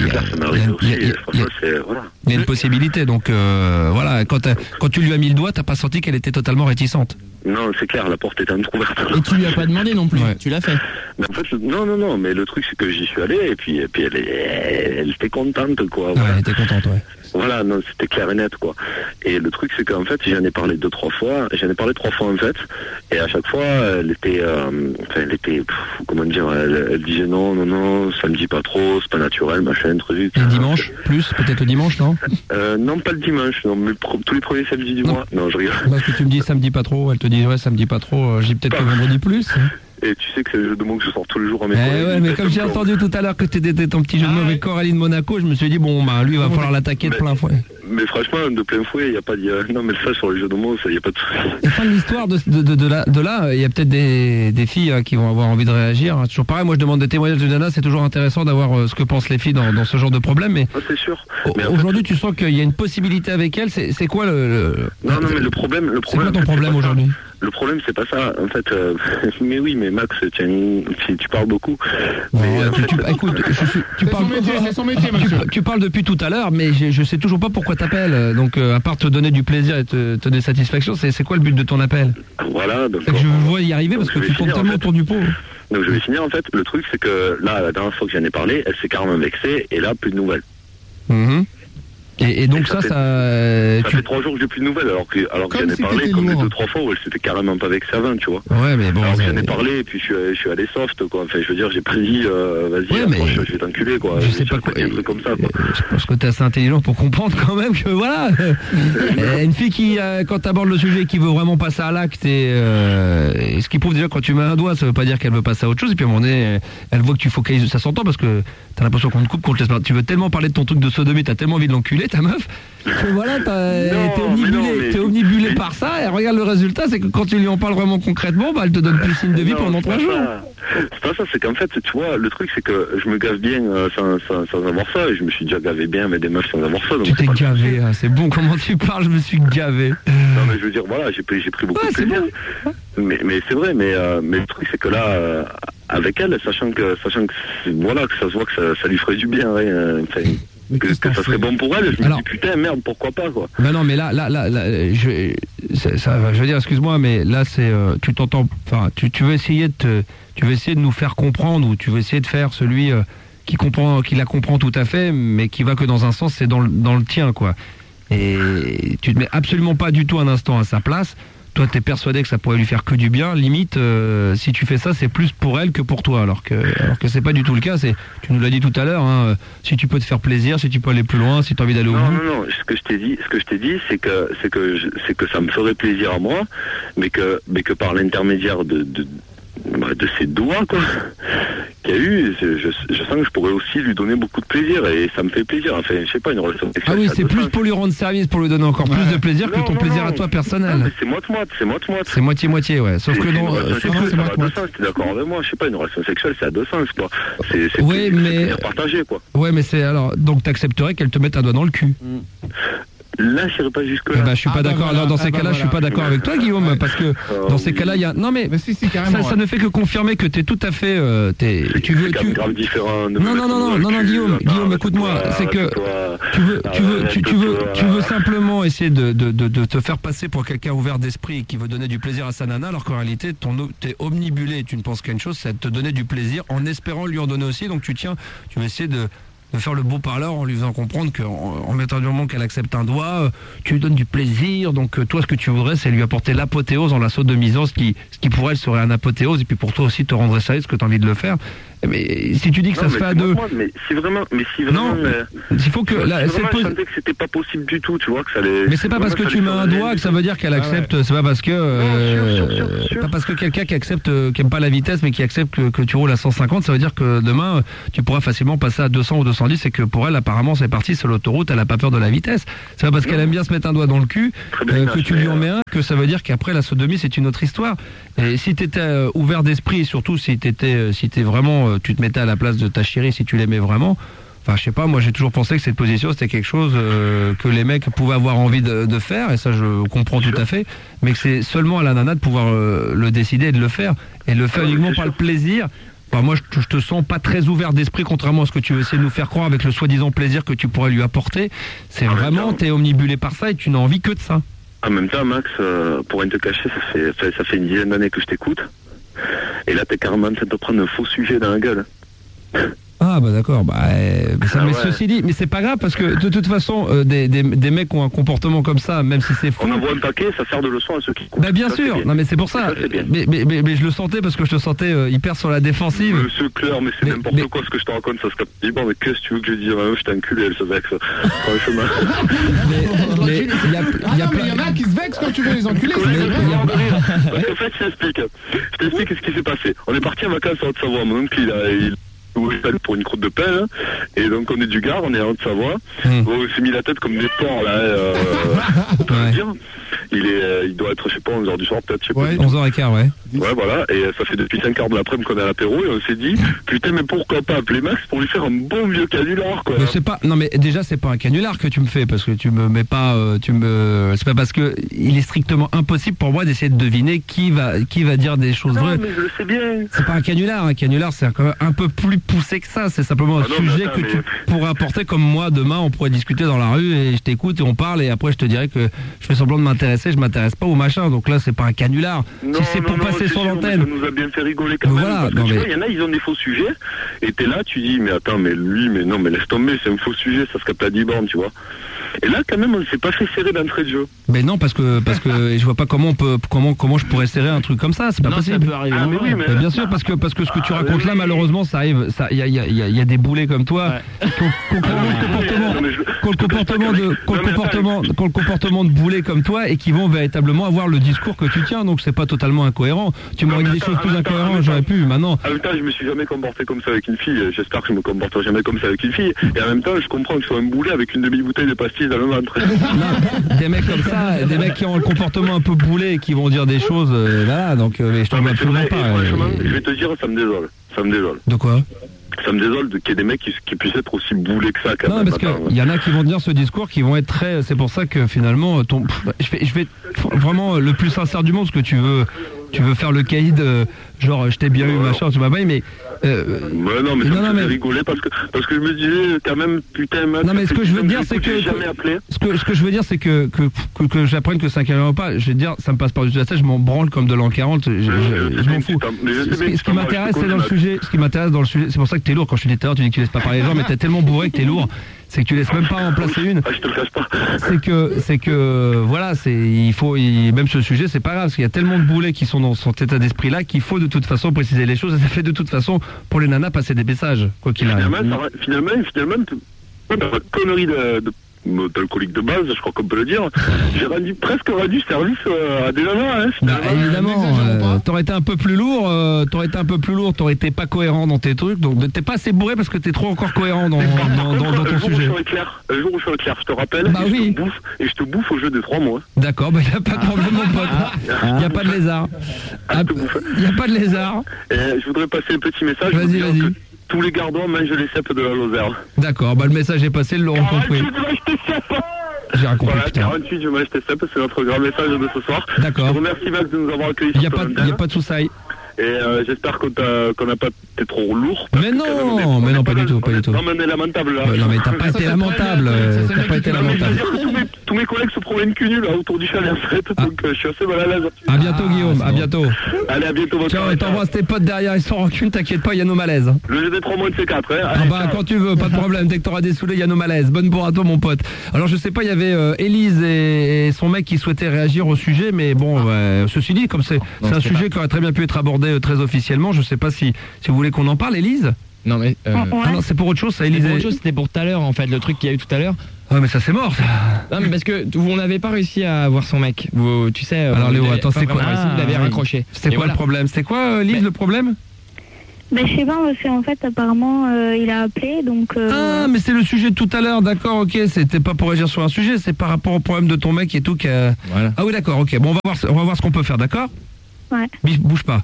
il y a une possibilité. Donc voilà, quand tu lui as mis le doigt, t'as pas senti qu'elle était totalement réticente. Non, c'est clair, la porte était entrouverte. Et tu lui as pas demandé non plus, tu l'as fait. Mais en fait, non, mais le truc c'est que j'y suis allé et puis elle était contente quoi. Ouais, elle était contente, ouais. Voilà, non, c'était clair et net quoi. Et le truc c'est qu'en fait, j'en ai parlé 3 fois en fait, et à chaque fois, elle était comment dire, elle disait non, ça me dit pas trop, c'est pas naturel, machin, truc. Le dimanche, peut-être le dimanche, non? Non, pas le dimanche, non, mais tous les premiers samedis du mois. Non, je rigole. Parce que tu me dis ça me dit pas trop, elle te dit ouais ça me dit pas trop, j'ai peut-être le vendredi plus. Et tu sais que c'est le jeu de mots que je sors tous les jours à mes collègues. Ouais, mais comme j'ai entendu tout à l'heure que t'étais ton petit jeu de mots avec Coralie de Monaco, je me suis dit bon bah lui il va falloir l'attaquer de plein fouet. Mais franchement, de plein fouet, il y a pas de non mais ça sur les jeux de mots, ça y a pas de souci. Et fin de l'histoire de là, il y a peut-être des filles qui vont avoir envie de réagir. Toujours pareil, moi je demande des témoignages de Nana, c'est toujours intéressant d'avoir ce que pensent les filles dans ce genre de problème. Mais c'est sûr. Aujourd'hui, tu sens qu'il y a une possibilité avec elle. C'est quoi le Non, mais le problème. C'est quoi ton problème aujourd'hui? Le problème, c'est pas ça. En fait, mais oui, mais Max, tu parles beaucoup. Écoute, tu parles. C'est son métier, monsieur. Tu parles depuis tout à l'heure, mais je sais toujours pas pourquoi t'appelles. Donc, à part te donner du plaisir et te donner satisfaction, c'est quoi le but de ton appel? Voilà. Donc, je vois y arriver parce que tu tournes tellement autour du pot. Donc, je vais finir. En fait, le truc, c'est que là, la dernière fois que j'en ai parlé, elle s'est carrément vexée, et là, plus de nouvelles. Et donc ça fait 3 jours que j'ai plus de nouvelles, alors que j'en ai parlé comme les 2-3 fois où elle s'était carrément pas vexée avant, tu vois. Ouais, mais bon. Alors que j'en ai parlé et puis je suis allé soft, quoi. Enfin, je veux dire, j'ai prédit, vas-y, je vais t'enculer, quoi. Je sais pas quoi. Un truc comme ça, quoi. Je pense que t'es assez intelligent pour comprendre quand même que voilà. Une fille qui, quand t'abordes le sujet, qui veut vraiment passer à l'acte et ce qui prouve déjà quand tu mets un doigt, ça veut pas dire qu'elle veut passer à autre chose. Et puis à un moment donné, elle voit que tu focalises, ça s'entend parce que t'as l'impression qu'on te coupe, qu'on te laisse pas. Tu veux tellement parler de ton truc de sodomie, t'as tellement envie de l'enculer, ta meuf, que voilà, t'es omnibulé par ça, et regarde le résultat, c'est que quand tu lui en parles vraiment concrètement, bah elle te donne plus signe de vie pendant 3 jours. C'est pas ça, c'est qu'en fait, tu vois, le truc c'est que je me gave bien sans avoir ça, et je me suis déjà gavé bien avec des meufs sans avoir ça. Donc tu t'es gavé, c'est bon, comment tu parles, je me suis gavé. Non mais je veux dire, voilà, j'ai pris beaucoup de plaisir. Bon. Mais c'est vrai, mais le truc c'est que là, avec elle, sachant que voilà, que ça se voit que ça lui ferait du bien, que ça serait bon pour elle, je me dis putain merde, pourquoi pas quoi. Ben non mais là je veux dire excuse-moi mais là c'est tu t'entends, enfin tu veux essayer de nous faire comprendre, ou tu veux essayer de faire celui qui la comprend tout à fait mais qui va que dans un sens, c'est dans le tien quoi. Et tu te mets absolument pas du tout un instant à sa place. Toi, t'es persuadé que ça pourrait lui faire que du bien. Limite, si tu fais ça, c'est plus pour elle que pour toi. Alors que c'est pas du tout le cas. Tu nous l'as dit tout à l'heure. Hein, si tu peux te faire plaisir, si tu peux aller plus loin, si tu as envie d'aller au bout. Non. Ce que je t'ai dit, c'est que ça me ferait plaisir à moi, mais que par l'intermédiaire de ces doigts quoi qu'il y a eu, je sens que je pourrais aussi lui donner beaucoup de plaisir, et ça me fait plaisir. Enfin, je sais pas, une relation sexuelle. Ah oui, c'est plus pour lui rendre service, pour lui donner encore plus de plaisir que ton plaisir à toi personnel. Non, mais c'est moite-moite. C'est moitié-moitié, ouais. Sauf que non, c'est à deux sens, t'es d'accord avec moi. Je sais pas, une relation sexuelle, c'est à deux sens, quoi. C'est oui, mais partagé, quoi. Ouais, mais c'est alors, donc t'accepterais qu'elle te mette un doigt dans le cul. Là, je n'irai pas jusque-là. Je suis pas d'accord. Alors, dans ces cas-là, je suis pas d'accord avec toi, Guillaume, parce que dans ces cas-là, il y a. Non, mais si, carrément, ça ne fait que confirmer que t'es tout à fait. Tu veux. Grave différent. Non, Guillaume, écoute-moi. C'est que tu veux simplement essayer de te faire passer pour quelqu'un ouvert d'esprit qui veut donner du plaisir à sa nana, alors qu'en réalité, t'es omnibulé. Tu ne penses qu'à une chose, c'est de te donner du plaisir, en espérant lui en donner aussi. Donc tu veux essayer de faire le beau parleur en lui faisant comprendre qu'en mettant du moment qu'elle accepte un doigt, tu lui donnes du plaisir. Donc toi, ce que tu voudrais, c'est lui apporter l'apothéose en la sodomie, ce qui pour elle serait un apothéose, et puis pour toi aussi te rendre sérieux, ce que tu as envie de le faire. Mais si tu dis que Non, ça se fait à deux... Mais si vraiment... Non, il faut que... je sentais que c'était pas possible du tout, tu vois, que ça allait... Mais c'est pas parce que tu mets un doigt que ça veut dire qu'elle accepte, c'est pas parce que... Pas parce que quelqu'un qui accepte, qui aime pas la vitesse, mais qui accepte que tu roules à 150, ça veut dire que demain, tu pourras facilement passer à 200 ou 210, et que pour elle, apparemment, c'est parti sur l'autoroute, elle a pas peur de la vitesse. C'est pas parce qu'elle aime bien se mettre un doigt dans le cul, que tu lui en mets un, que ça veut dire qu'après la sodomie, c'est une autre histoire. Et si t'étais ouvert d'esprit, et surtout si t'es vraiment, tu te mettais à la place de ta chérie, si tu l'aimais vraiment, enfin je sais pas, moi j'ai toujours pensé que cette position c'était quelque chose que les mecs pouvaient avoir envie de faire, et ça je comprends tout à fait, mais que c'est seulement à la nana de pouvoir le décider et de le faire, et le faire uniquement par le plaisir. Enfin, moi je te sens pas très ouvert d'esprit, contrairement à ce que tu veux essayer de nous faire croire avec le soi-disant plaisir que tu pourrais lui apporter. C'est vraiment, t'es omnibulé par ça et tu n'as envie que de ça. En même temps, Max, pour rien te cacher, ça fait une dizaine d'années que je t'écoute. Et là, t'es carrément en train de te prendre un faux sujet dans la gueule. Ah bah d'accord, mais ceci dit, mais c'est pas grave parce que de toute façon, des mecs ont un comportement comme ça, même si c'est faux. On envoie un paquet, ça sert de leçon à ceux qui écoutent. Bah bien sûr, non mais c'est pour ça. Mais je le sentais parce que je te sentais hyper sur la défensive. C'est clair, mais c'est n'importe quoi ce que je te raconte, ça se capte. Dis bon, mais qu'est-ce que tu veux que je dise? Je t'ai enculé, elle se vexe. Mais il y en a qui se vexent quand tu veux les enculer. En fait, je t'explique ce qui s'est passé. On est parti en vacances en Haute-Savoie. Mon oncle, il pour une croûte de pain, hein. Et donc on est du Gard, on est en Haute-Savoie. Bon, on s'est mis la tête comme des porcs là, on peut le dire. Il doit être, je sais pas, 11h du soir peut-être, je sais pas. 11h15, ouais. Ouais, voilà, et ça fait depuis 5 heures de l'après-midi qu'on est à l'apéro, et on s'est dit, putain, mais pourquoi pas appeler Max pour lui faire un bon vieux canular, quoi. Mais c'est pas, non mais déjà c'est pas un canular que tu me fais, parce que tu me mets pas, c'est pas parce que il est strictement impossible pour moi d'essayer de deviner qui va dire des choses vraies. Non, mais je le sais bien. C'est pas un canular c'est quand même un peu plus poussé que ça, c'est simplement un sujet que tu pourrais apporter comme moi, demain on pourrait discuter dans la rue, et je t'écoute et on parle, et après je te dirais que je fais semblant de m'intéresser, je m'intéresse pas au machin, donc là c'est pas un canular. Si c'est pour passer sur l'antenne. Ça nous a bien fait rigoler quand même. Voilà, parce que tu vois, il y en a, ils ont des faux sujets, et t'es là, tu dis, mais attends, mais lui, mais non, mais laisse tomber, c'est un faux sujet, ça se capte à 10 bornes, tu vois. Et là, quand même, on s'est pas fait serrer d'entrée de jeu. Mais non, parce que je vois pas comment je pourrais serrer un truc comme ça, c'est pas possible. Ça peut arriver. Mais bien sûr, parce que ce que tu racontes là, malheureusement, ça arrive, il y a des boulets comme toi, qui ont le comportement de boulets comme toi, et qui vont véritablement avoir le discours que tu tiens, donc c'est pas totalement incohérent. Tu m'aurais dit des choses plus incohérentes, j'aurais pu, maintenant. En même temps, je me suis jamais comporté comme ça avec une fille, j'espère que je me comporterai jamais comme ça avec une fille, et en même temps, je comprends que je sois un boulet avec une demi-bouteille de pastilles dans le ventre. Non, des mecs comme ça, des mecs qui ont le comportement un peu boulet et qui vont dire des choses, voilà, donc je t'en veux absolument pas. Franchement, je vais te dire, ça me désole. De quoi? Ça me désole qu'il y ait des mecs qui puissent être aussi boulés que ça, quand même. Non, parce qu'il y en a qui vont dire ce discours, qui vont être très... C'est pour ça que finalement, je vais vraiment le plus sincère du monde, parce que tu veux faire le caïd, genre je t'ai bien eu, machin, tu m'as pas, mais... non, mais ça me fait rigoler parce que je me disais quand même, putain, non, mais ce que je veux dire, c'est que... Ce que je veux dire, c'est que j'apprenne que c'est un canular ou pas, je veux dire, ça me passe par-dessus la tête, je m'en branle comme de l'an 40, je m'en fous. Ce qui m'intéresse, c'est dans le sujet, c'est pour ça que t'es lourd. Quand je te dis tout à l'heure, tu dis que tu laisses pas parler les gens, mais t'es tellement bourré que t'es lourd. C'est que tu laisses même pas en placer une. Je te le cache pas. C'est que voilà, même ce sujet, c'est pas grave, parce qu'il y a tellement de boulets qui sont dans son état d'esprit là qu'il faut de toute façon préciser les choses, et ça fait de toute façon pour les nanas passer des messages, quoi qu'il arrive. Finalement, dans la connerie d'alcoolique de base, je crois qu'on peut le dire, j'ai presque rendu service à des nanas, hein, évidemment, t'aurais été un peu plus lourd, t'aurais été pas cohérent dans tes trucs, donc t'es pas assez bourré parce que t'es trop encore cohérent dans ton sujet. Le jour où je serai clair, je te rappelle, et je te bouffe au jeu des 3 mois. D'accord, y a pas de problème, mon pote. Y a pas de lézard. Y a pas de lézard. Je voudrais passer un petit message. Vas-y. Tous les gardois mangent les cèpes de la Lozère. D'accord, le message est passé, ils l'auront compris. J'ai compris, voilà, putain. 48, je m'achète cèpes, c'est notre grand message de ce soir. D'accord. Je te remercie Max de nous avoir accueillis. Il n'y a pas de souci. Et j'espère qu'on n'a pas été trop lourd. Mais non, pas du tout. Non, mais on est lamentable là. Non, mais t'as pas été lamentable. Tous mes collègues se promènent cul nu là autour du chalet en fait, donc je suis assez mal à l'aise. À bientôt, Guillaume, à bientôt. Allez, à bientôt. Ciao, et t'embrasses tes potes derrière, ils sont rancune, t'inquiète pas, il y a nos malaises. Le jeu des 3 mois de C4, hein. Allez, quand tu veux, pas de problème, dès que t'auras des saoulés, il y a nos malaises. Bonne bourre à toi, mon pote. Alors, je sais pas, il y avait Élise et son mec qui souhaitaient réagir au sujet, mais bon, ceci dit, comme c'est un sujet qui aurait très bien pu être abordé demandé très officiellement. Je sais pas si vous voulez qu'on en parle, Élise. Non mais Ah non, c'est pour autre chose, ça, Élise. C'était pour autre chose, c'était pour tout à l'heure en fait, le truc qu'il y a eu tout à l'heure. Ouais, mais ça c'est mort. Ça. Non mais parce que on n'avait pas réussi à voir son mec. Tu sais. Alors Léo, attends, c'est quoi? Vous l'avez raccroché. C'était quoi le problème? C'était quoi, Lise, le problème? Ben, je sais pas, parce qu'en fait, apparemment, il a appelé, donc... Ah, mais c'est le sujet de tout à l'heure, d'accord, ok, c'était pas pour réagir sur un sujet, c'est par rapport au problème de ton mec et tout. Voilà. Ah oui, d'accord, ok, bon, on va voir ce qu'on peut faire, d'accord? Ouais. Bouge pas.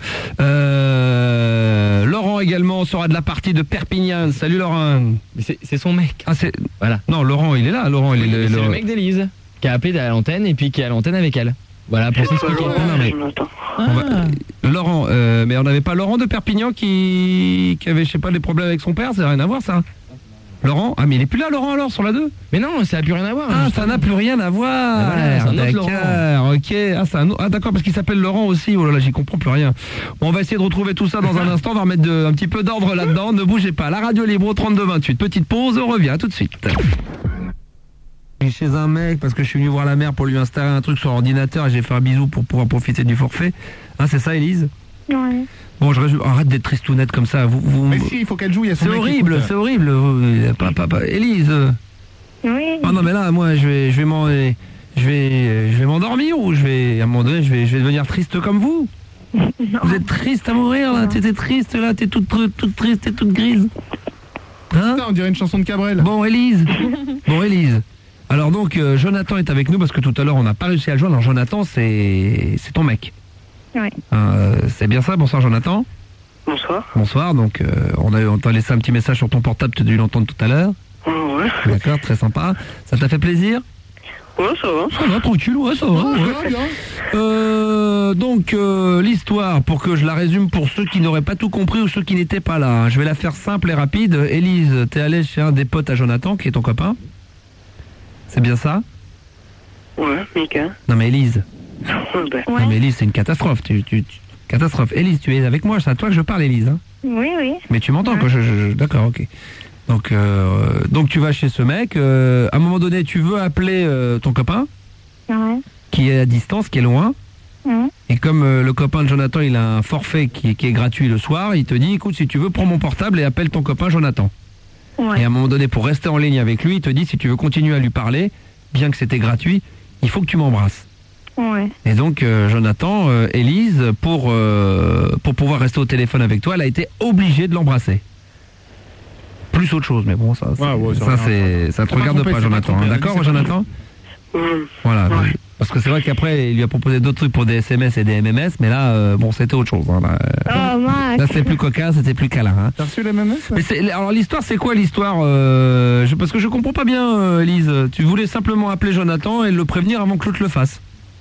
Laurent également sera de la partie de Perpignan. Salut Laurent. Mais c'est son mec. Ah, c'est... Voilà. Non, Laurent, il est là, Laurent, il est... C'est le mec d'Élise, qui a appelé à l'antenne et puis qui est à l'antenne avec elle. Voilà, pour s'expliquer. Laurent, mais on n'avait pas Laurent de Perpignan qui avait, je sais pas, des problèmes avec son père, ça n'a rien à voir ça. Laurent? Ah mais il est plus là Laurent alors sur la 2? Mais non, ça n'a plus rien à voir. Ah, ça n'a plus rien à voir. Voilà, c'est un autre Laurent. Ok, ah d'accord, parce qu'il s'appelle Laurent aussi. Oh là là, j'y comprends plus rien. Bon, on va essayer de retrouver tout ça dans un instant, on va remettre un petit peu d'ordre là-dedans. Ne bougez pas, la radio libre au 32-28. Petite pause, on revient tout de suite. Je suis chez un mec parce que je suis venu voir la mère pour lui installer un truc sur l'ordinateur et j'ai fait un bisou pour pouvoir profiter du forfait. Hein, c'est ça, Élise? Ouais. Bon, je résume. Arrête d'être tristounette comme ça. Mais si, il faut qu'elle joue, il y a son C'est mec qui horrible, écoute. c'est horrible. Élise. Oui. Ah non, mais là, moi, je vais m'endormir ou à un moment donné, je vais devenir triste comme vous. Vous êtes triste à mourir, là. T'étais triste, là. T'es toute triste, t'es toute grise. Hein? Putain, on dirait une chanson de Cabrel. Bon, Élise. Alors donc, Jonathan est avec nous parce que tout à l'heure, on n'a pas réussi à le joindre. Alors, Jonathan, c'est ton mec. Ouais. C'est bien ça. Bonsoir, Jonathan. Bonsoir. Bonsoir. Donc, on t'a laissé un petit message sur ton portable. Tu as dû l'entendre tout à l'heure. Ouais. D'accord, très sympa. Ça t'a fait plaisir? Ouais, ça va. Ça va, tranquille, ouais, ça va. Donc, l'histoire, pour que je la résume pour ceux qui n'auraient pas tout compris ou ceux qui n'étaient pas là, hein, je vais la faire simple et rapide. Élise, t'es allée chez un des potes à Jonathan, qui est ton copain. C'est bien ça? Ouais, nickel. Non mais Élise. Ouais. Non mais Élise, c'est une catastrophe. Catastrophe. Élise, tu es avec moi, c'est à toi que je parle, Élise. Hein. Oui. Mais tu m'entends, quoi. D'accord, ok. Donc tu vas chez ce mec. À un moment donné, tu veux appeler ton copain, qui est à distance, qui est loin. Et comme le copain de Jonathan, il a un forfait qui est gratuit le soir, il te dit, écoute, si tu veux, prends mon portable et appelle ton copain Jonathan. Et à un moment donné, pour rester en ligne avec lui, il te dit, si tu veux continuer à lui parler, bien que c'était gratuit, il faut que tu m'embrasses. Ouais. Et donc, Jonathan, Élise, pour pouvoir rester au téléphone avec toi, elle a été obligée de l'embrasser. Plus autre chose, mais bon, ça te regarde pas, Jonathan. Hein. D'accord, Jonathan? Voilà. Ouais. Parce que c'est vrai qu'après, il lui a proposé d'autres trucs pour des SMS et des MMS, mais là, bon, c'était autre chose. Hein. Là, c'était plus cocasse, c'était plus câlin. Hein. T'as reçu les MMS? Mais alors, l'histoire, c'est quoi l'histoire? Parce que je comprends pas bien, Elise. Tu voulais simplement appeler Jonathan et le prévenir avant que l'autre le fasse.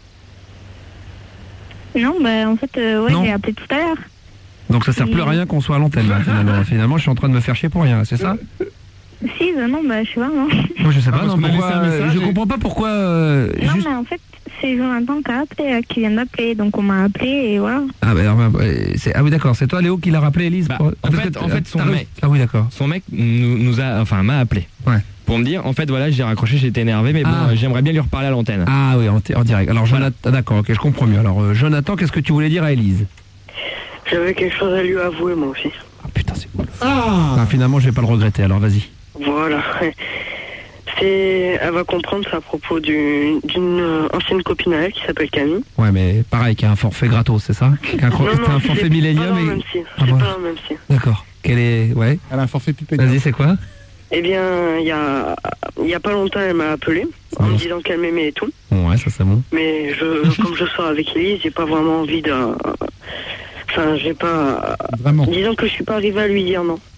Non, bah, en fait, j'ai appelé tout à l'heure. Donc ça sert plus à rien qu'on soit à l'antenne, là, finalement, je suis en train de me faire chier pour rien, c'est ça? Si, non, bah, je sais pas, non. Moi, je sais pas, non, pourquoi, je comprends pas pourquoi... non, mais en fait, c'est Jonathan qui a appelé, qui vient d'appeler, donc on m'a appelé, et voilà. Ah, ah oui, d'accord, c'est toi, Léo, qui l'a rappelé, Élise? En fait, son mec... Ah oui, d'accord. Son mec m'a appelé. Ouais. Pour me dire, en fait, voilà, j'ai raccroché, j'étais énervé, mais bon, j'aimerais bien lui reparler à l'antenne. Ah oui, en direct. Alors, Jonathan, d'accord, ok, je comprends mieux. Alors, Jonathan, qu'est-ce que tu voulais dire à Élise? J'avais quelque chose à lui avouer, moi aussi. Ah putain, c'est cool. Finalement, je vais pas le regretter, alors vas-y. Voilà. Elle va comprendre, c'est à propos d'une ancienne copine à elle qui s'appelle Camille. Ouais, mais pareil, qui a un forfait gratos, c'est ça? Un forfait Millennium pas et... même si. C'est pas la même si. D'accord. Ouais. Elle a un forfait pipette. Vas-y, c'est quoi? Eh bien, il y a pas longtemps, elle m'a appelé en me disant qu'elle m'aimait et tout. Ouais, ça c'est bon. Mais comme je sors avec Élise, j'ai pas vraiment envie de... Enfin, j'ai pas... Vraiment. Disons que je suis pas arrivé à lui dire non.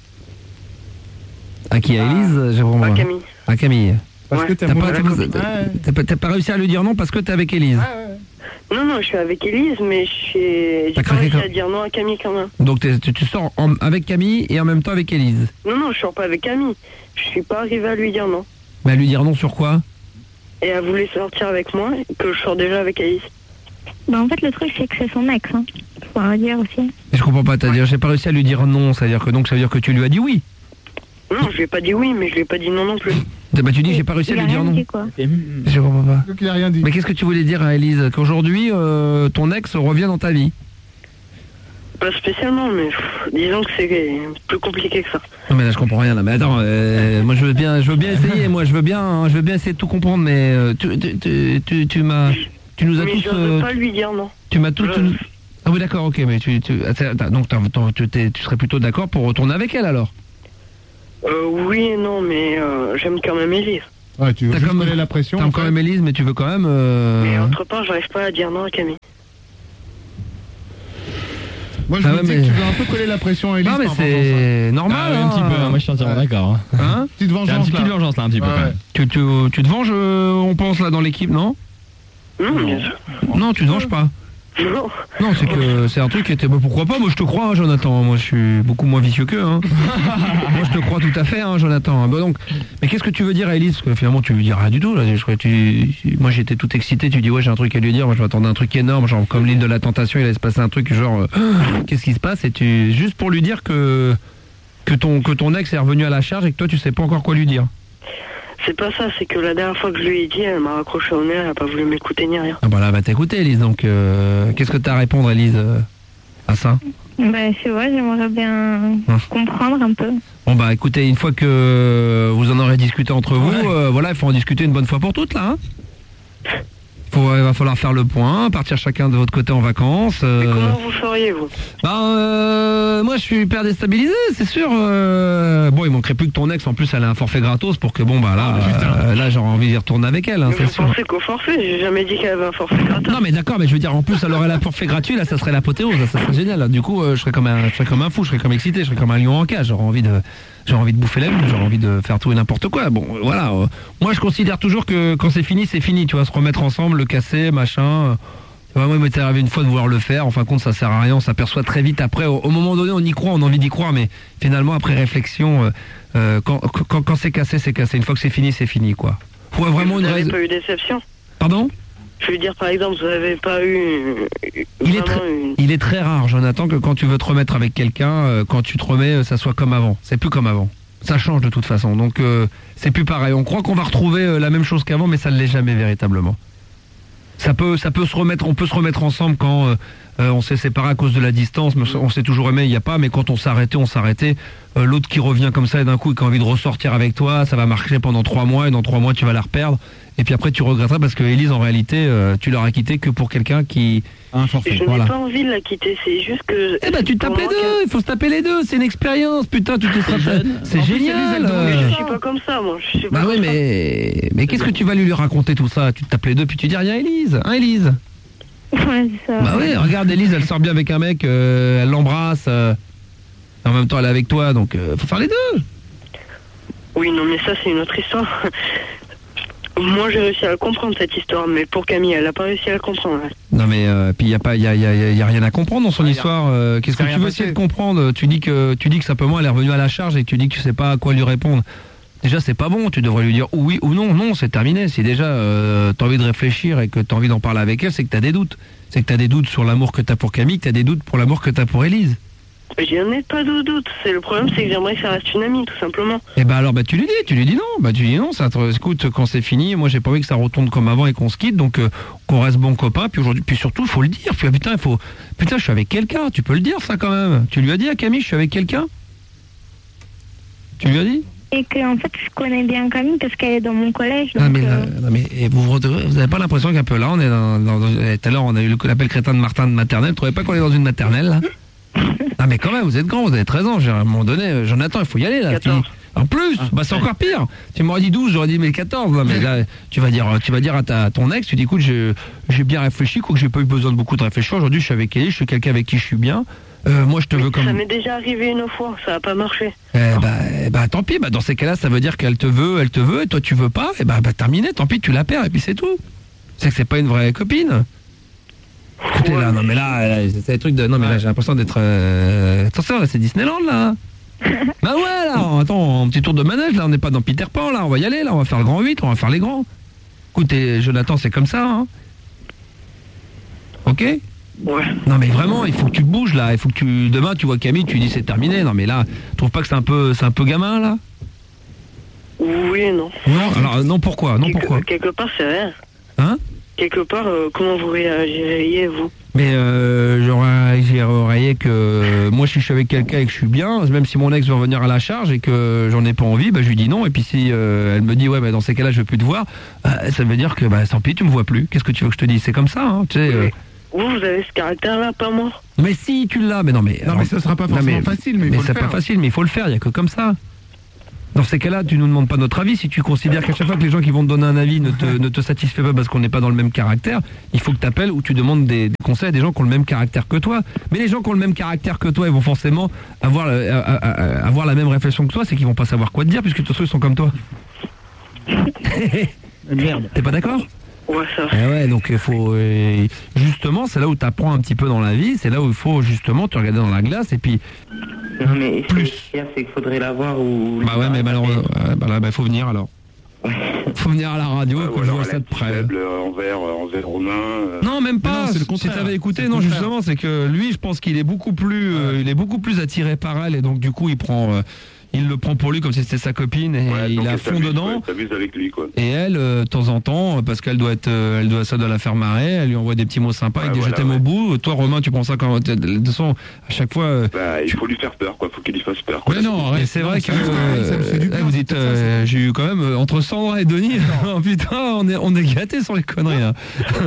À qui? À Élise? À Camille. À Camille. Parce que t'as pas réussi à lui dire non parce que t'es avec Élise. Non, je suis avec Élise, mais j'ai pas réussi à dire non à Camille quand même. Donc tu sors avec Camille et en même temps avec Élise? Non, je sors pas avec Camille. Je suis pas arrivé à lui dire non. Mais à lui dire non sur quoi? Et elle voulait sortir avec moi, que je sors déjà avec Élise. Bah en fait le truc c'est que c'est son ex, hein. Faut le dire aussi. Mais je comprends pas, t'as dit j'ai pas réussi à lui dire non, ça veut dire que tu lui as dit oui? Non, je lui ai pas dit oui, mais je lui ai pas dit non non plus. Bah tu dis j'ai pas réussi à lui dire non. Dit, quoi. Je comprends pas. Donc il a rien dit. Mais qu'est-ce que tu voulais dire à Élise? Qu'aujourd'hui ton ex revient dans ta vie? Pas spécialement, mais disons que c'est plus compliqué que ça. Non mais là je comprends rien là. Mais attends, moi je veux bien essayer. Moi je veux bien essayer de tout comprendre. Mais tu nous as mais tous. je ne veux pas lui dire non. Tu m'as tout. Ah oui d'accord, ok, mais donc tu serais plutôt d'accord pour retourner avec elle alors? Oui et non, mais j'aime quand même Élise. Ouais, tu veux juste coller la pression. T'aimes quand même Élise, mais tu veux quand même. Mais autre part, j'arrive pas à dire non à Camille. Moi, je me dis que tu veux un peu coller la pression à Élise. Non, mais c'est normal. Un petit peu, moi je suis entièrement d'accord. Hein? Petite vengeance. Il y a un petit peu de vengeance là, un petit peu quand même. Tu te venges, on pense là dans l'équipe, non? Non, bien sûr. Non, tu te venges pas. Non. Non, c'est que c'est un truc qui était. Bah, pourquoi pas? Moi, je te crois, hein, Jonathan. Moi, je suis beaucoup moins vicieux qu'eux. Hein. Moi, je te crois tout à fait, hein, Jonathan. Bah, donc, mais qu'est-ce que tu veux dire à Élise? Parce que finalement, tu lui dis rien du tout. Là. Moi, j'étais tout excité. Tu dis ouais, j'ai un truc à lui dire. Moi, je m'attendais à un truc énorme, genre comme l'île de la tentation. Il allait se passer un truc genre qu'est-ce qui se passe? Et tu juste pour lui dire que ton ex est revenu à la charge et que toi, tu sais pas encore quoi lui dire. C'est pas ça, c'est que la dernière fois que je lui ai dit, elle m'a raccroché au nez, elle a pas voulu m'écouter ni rien. Ah bah là, va t'écouter, Élise. Donc, qu'est-ce que t'as à répondre, Élise, à ça? Bah, je vois, j'aimerais bien comprendre un peu. Bon bah écoutez, une fois que vous en aurez discuté entre vous, voilà, il faut en discuter une bonne fois pour toutes, là. Hein. Il va falloir faire le point, partir chacun de votre côté en vacances. Mais comment vous feriez, vous? Moi je suis hyper déstabilisé, c'est sûr. Bon, il manquerait plus que ton ex, en plus elle a un forfait gratos pour que bon bah là j'aurais envie d'y retourner avec elle. Hein, mais vous pensez qu'au forfait? J'ai jamais dit qu'elle avait un forfait gratuit. Non mais d'accord, mais je veux dire en plus elle aurait la forfait gratuit, là ça serait l'apothéose, ça serait génial. Là. Du coup je serais comme un fou, je serais comme excité, je serais comme un lion en cage, j'aurais envie de bouffer la vie, j'aurais envie de faire tout et n'importe quoi. Bon, voilà. Moi, je considère toujours que quand c'est fini, tu vois, se remettre ensemble, le casser, machin. Moi, il m'est arrivé une fois de vouloir le faire. En fin de compte, ça sert à rien. On s'aperçoit très vite après. Au moment donné, on y croit, on a envie d'y croire, mais finalement, après réflexion, quand c'est cassé, c'est cassé. Une fois que c'est fini, quoi. Faut vraiment vous une n'avez raison. pas eu déception? Pardon? Je veux dire, par exemple, vous n'avez pas eu... Il est très rare, Jonathan, que quand tu veux te remettre avec quelqu'un, quand tu te remets, ça soit comme avant. C'est plus comme avant. Ça change de toute façon. Donc, c'est plus pareil. On croit qu'on va retrouver la même chose qu'avant, mais ça ne l'est jamais véritablement. On peut se remettre ensemble quand on s'est séparé à cause de la distance, mais on s'est toujours aimé, il n'y a pas, mais quand on s'est arrêté. L'autre qui revient comme ça et d'un coup, qui a envie de ressortir avec toi, ça va marcher pendant 3 mois, et dans 3 mois, tu vas la reperdre. Et puis après, tu regretteras parce que Élise, en réalité, tu l'auras quittée que pour quelqu'un qui a un forfait. Je n'ai pas envie de la quitter, c'est juste que... Eh ben, tu tapes les deux, il faut se taper les deux, c'est une expérience, putain, tu te seras... C'est génial. Mais je suis pas comme ça, moi. Je suis pas bah oui, mais qu'est-ce que tu vas lui raconter tout ça? Tu te tapes les deux, puis tu dis rien à Élise, hein, Élise? Ouais, c'est ça. Bah oui, regarde, Élise, elle sort bien avec un mec, elle l'embrasse, en même temps elle est avec toi, donc faut faire les deux. Oui, non, mais ça, c'est une autre histoire. Moi, j'ai réussi à comprendre cette histoire, mais pour Camille, elle a pas réussi à la comprendre. Non, mais puis y a rien à comprendre dans son histoire. Qu'est-ce que tu veux essayer de comprendre? Tu dis que simplement elle est revenue à la charge et que tu dis que tu sais pas à quoi lui répondre. Déjà, c'est pas bon. Tu devrais lui dire oui ou non. Non, c'est terminé. Si déjà t'as envie de réfléchir et que t'as envie d'en parler avec elle, c'est que t'as des doutes. C'est que t'as des doutes sur l'amour que t'as pour Camille, que t'as des doutes pour l'amour que t'as pour Élise. J'en ai pas de doute. C'est le problème, c'est que j'aimerais que ça reste une amie, tout simplement. Et bah alors, tu lui dis non. Bah tu dis non. Ça, écoute, quand c'est fini, moi j'ai pas envie que ça retourne comme avant et qu'on se quitte, donc qu'on reste bon copain. Puis aujourd'hui, puis surtout, faut le dire. Puis, putain, je suis avec quelqu'un. Tu peux le dire ça quand même. Tu lui as dit à Camille, je suis avec quelqu'un. Tu lui as dit? Et que en fait, je connais bien Camille parce qu'elle est dans mon collège. Donc, non mais et vous avez pas l'impression qu'un peu là, on est tout à l'heure, on a eu l'appel crétin de Martin de maternelle. Vous trouvez pas qu'on est dans une maternelle là? Ah mais quand même, vous êtes grand, vous avez 13 ans, à un moment donné, Jonathan, il faut y aller là. En plus, bah c'est encore pire. Tu m'aurais dit 12, j'aurais dit mais 14. Là, mais là, tu vas dire à ton ex, tu dis écoute, j'ai bien réfléchi, quoique j'ai pas eu besoin de beaucoup de réfléchir. Aujourd'hui, je suis avec elle, je suis quelqu'un avec qui je suis bien. Moi, je te veux comme... Ça m'est déjà arrivé une fois, ça a pas marché. Bah tant pis, dans ces cas-là, ça veut dire qu'elle te veut, et toi tu veux pas, et bah terminé, tant pis, tu la perds, et puis c'est tout. C'est que c'est pas une vraie copine. Écoutez là, non mais là, c'est des trucs de... Non mais là, j'ai l'impression d'être... Attention, là, c'est Disneyland, là. Bah ouais, là, attends, un petit tour de manège, là, on n'est pas dans Peter Pan, là, on va y aller, là, on va faire le grand 8, on va faire les grands. Écoutez, Jonathan, c'est comme ça, hein. Ok? Ouais. Non mais vraiment, il faut que tu te bouges là, il faut que demain tu vois Camille, tu dis c'est terminé. Non mais là, tu trouves pas que c'est un peu gamin là? Oui et non. Non, alors non pourquoi? Quelque part c'est vrai. Hein? quelque part, comment vous réagiriez, vous? Mais j'aurais que moi si je suis avec quelqu'un et que je suis bien, même si mon ex veut revenir à la charge et que j'en ai pas envie, bah je lui dis non. Et puis si elle me dit ouais bah dans ces cas-là je veux plus te voir, ça veut dire que bah tant pis tu me vois plus. Qu'est-ce que tu veux que je te dise? C'est comme ça, hein, tu sais. Vous avez ce caractère-là, pas moi. Mais si tu l'as, mais non mais ça sera pas forcément facile, mais il faut le c'est faire. pas facile, mais il faut le faire. Il y a que comme ça. Dans ces cas-là, tu nous demandes pas notre avis. Si tu considères qu'à chaque fois que les gens qui vont te donner un avis ne te satisfait pas parce qu'on n'est pas dans le même caractère, il faut que tu appelles ou tu demandes des conseils à des gens qui ont le même caractère que toi. Mais les gens qui ont le même caractère que toi, ils vont forcément avoir la même réflexion que toi, c'est qu'ils vont pas savoir quoi te dire puisque tous ils sont comme toi. Merde. T'es pas d'accord? Ouais, ça. Ouais, donc il faut justement, c'est là où tu apprends un petit peu dans la vie, c'est là où il faut justement te regarder dans la glace et puis Non mais plus c'est qu'il faudrait la voir ou bah ouais mais malheureusement il faut venir alors. Faut venir à la radio et qu'on voit ça de près. Envers Romain. Non, même pas. C'est le contraire. Si t'avais écouté, non, justement, c'est que lui, je pense qu'il est beaucoup plus, il est beaucoup plus attiré par elle et donc du coup, il le prend pour lui comme si c'était sa copine et il est à fond dedans. S'amuse avec lui, quoi. Et elle, de temps en temps, parce qu'elle doit ça doit la faire marrer, elle lui envoie des petits mots sympas avec des je t'aime au bout. Toi, Romain, tu prends ça quand, de toute façon, à chaque fois. Il faut lui faire peur, quoi. Faut qu'il lui fasse peur. Mais non, c'est vrai que vous dites, j'ai eu quand même entre Sandra et Denis. Oh, putain, on est gâtés sur les conneries. Hein.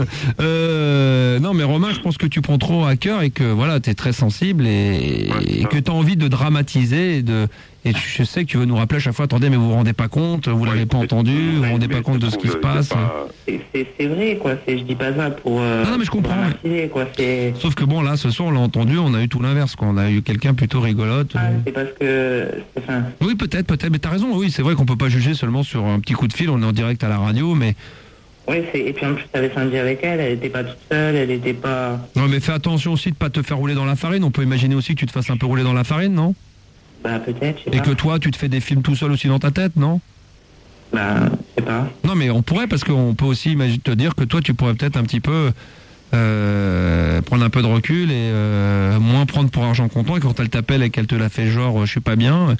Non, mais Romain, je pense que tu prends trop à cœur et que voilà, t'es très sensible et que t'as envie de dramatiser et je sais que tu veux nous rappeler à chaque fois, attendez, mais vous vous rendez pas compte, vous l'avez pas entendu, vous vous rendez pas compte de ce qui se passe. C'est vrai, quoi. Je dis pas ça pour. Non, mais je comprends. Quoi. Sauf que bon, là, ce soir, on l'a entendu, on a eu tout l'inverse, quoi. On a eu quelqu'un plutôt rigolote. C'est parce que. Oui, peut-être, mais t'as raison. Oui, c'est vrai qu'on peut pas juger seulement sur un petit coup de fil. On est en direct à la radio, mais. Oui, et puis en plus, t'avais samedi avec elle était pas toute seule, elle était pas. Non, mais fais attention aussi de pas te faire rouler dans la farine. On peut imaginer aussi que tu te fasses un peu rouler dans la farine, non? Bah peut-être, je sais pas. Et pas. que toi, tu te fais des films tout seul aussi dans ta tête, non? Bah, je sais pas. Non, mais on pourrait, parce qu'on peut aussi te dire que toi, tu pourrais peut-être un petit peu prendre un peu de recul et moins prendre pour argent comptant. Et quand elle t'appelle et qu'elle te la fait genre, je suis pas bien,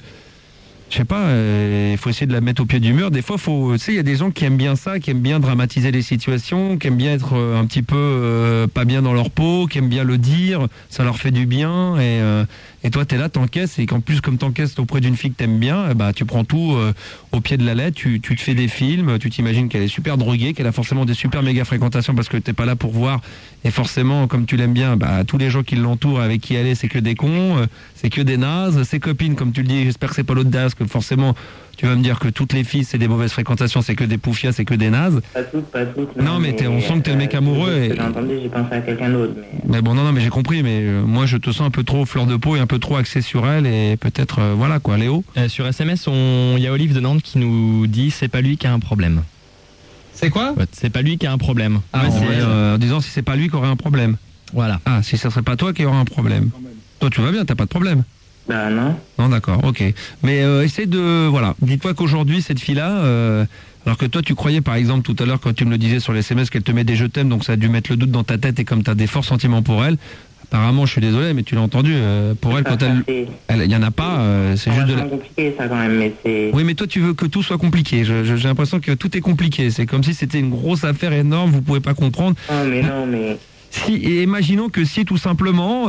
je sais pas, il faut essayer de la mettre au pied du mur. Des fois, tu sais, il y a des gens qui aiment bien ça, qui aiment bien dramatiser les situations, qui aiment bien être un petit peu pas bien dans leur peau, qui aiment bien le dire, ça leur fait du bien. Et toi, t'es là, t'encaisses, et qu'en plus, comme t'encaisses auprès d'une fille que t'aimes bien, bah, tu prends tout au pied de la lettre, tu te fais des films, tu t'imagines qu'elle est super droguée, qu'elle a forcément des super méga fréquentations parce que t'es pas là pour voir, et forcément, comme tu l'aimes bien, bah, tous les gens qui l'entourent, avec qui elle est, c'est que des cons, c'est que des nazes, ses copines, comme tu le dis, j'espère que c'est pas l'autre das, que forcément, tu vas me dire que toutes les filles, c'est des mauvaises fréquentations, c'est que des poufias, c'est que des nazes. Pas toutes. Non, mais on sent que t'es le mec amoureux. J'ai entendu, j'ai pensé à quelqu'un d'autre. Mais bon, non, mais j'ai compris, mais moi, je te sens un peu trop fleur de peau et un peu trop axé sur elle, et peut-être, voilà, quoi, Léo. Sur SMS, il y a Olive de Nantes qui nous dit, c'est pas lui qui a un problème. C'est quoi? Ouais, c'est pas lui qui a un problème. Ah, en disant si c'est pas lui qui aurait un problème. Voilà. Ah, si ça serait pas toi qui aurait un problème. Toi, tu vas bien, t'as pas de problème. Bah non. Non, d'accord, ok. Mais essaie de... Voilà, dis-toi qu'aujourd'hui, cette fille-là... alors que toi, tu croyais, par exemple, tout à l'heure, quand tu me le disais sur les SMS, qu'elle te met des je t'aime, donc ça a dû mettre le doute dans ta tête, et comme tu as des forts sentiments pour elle, apparemment, je suis désolé, mais tu l'as entendu, pour elle, quand il y en a pas, c'est juste de la... C'est compliqué, ça, quand même, mais c'est... Oui, mais toi, tu veux que tout soit compliqué. J'ai l'impression que tout est compliqué. C'est comme si c'était une grosse affaire énorme, vous pouvez pas comprendre. Non, mais... Et imaginons que si tout simplement,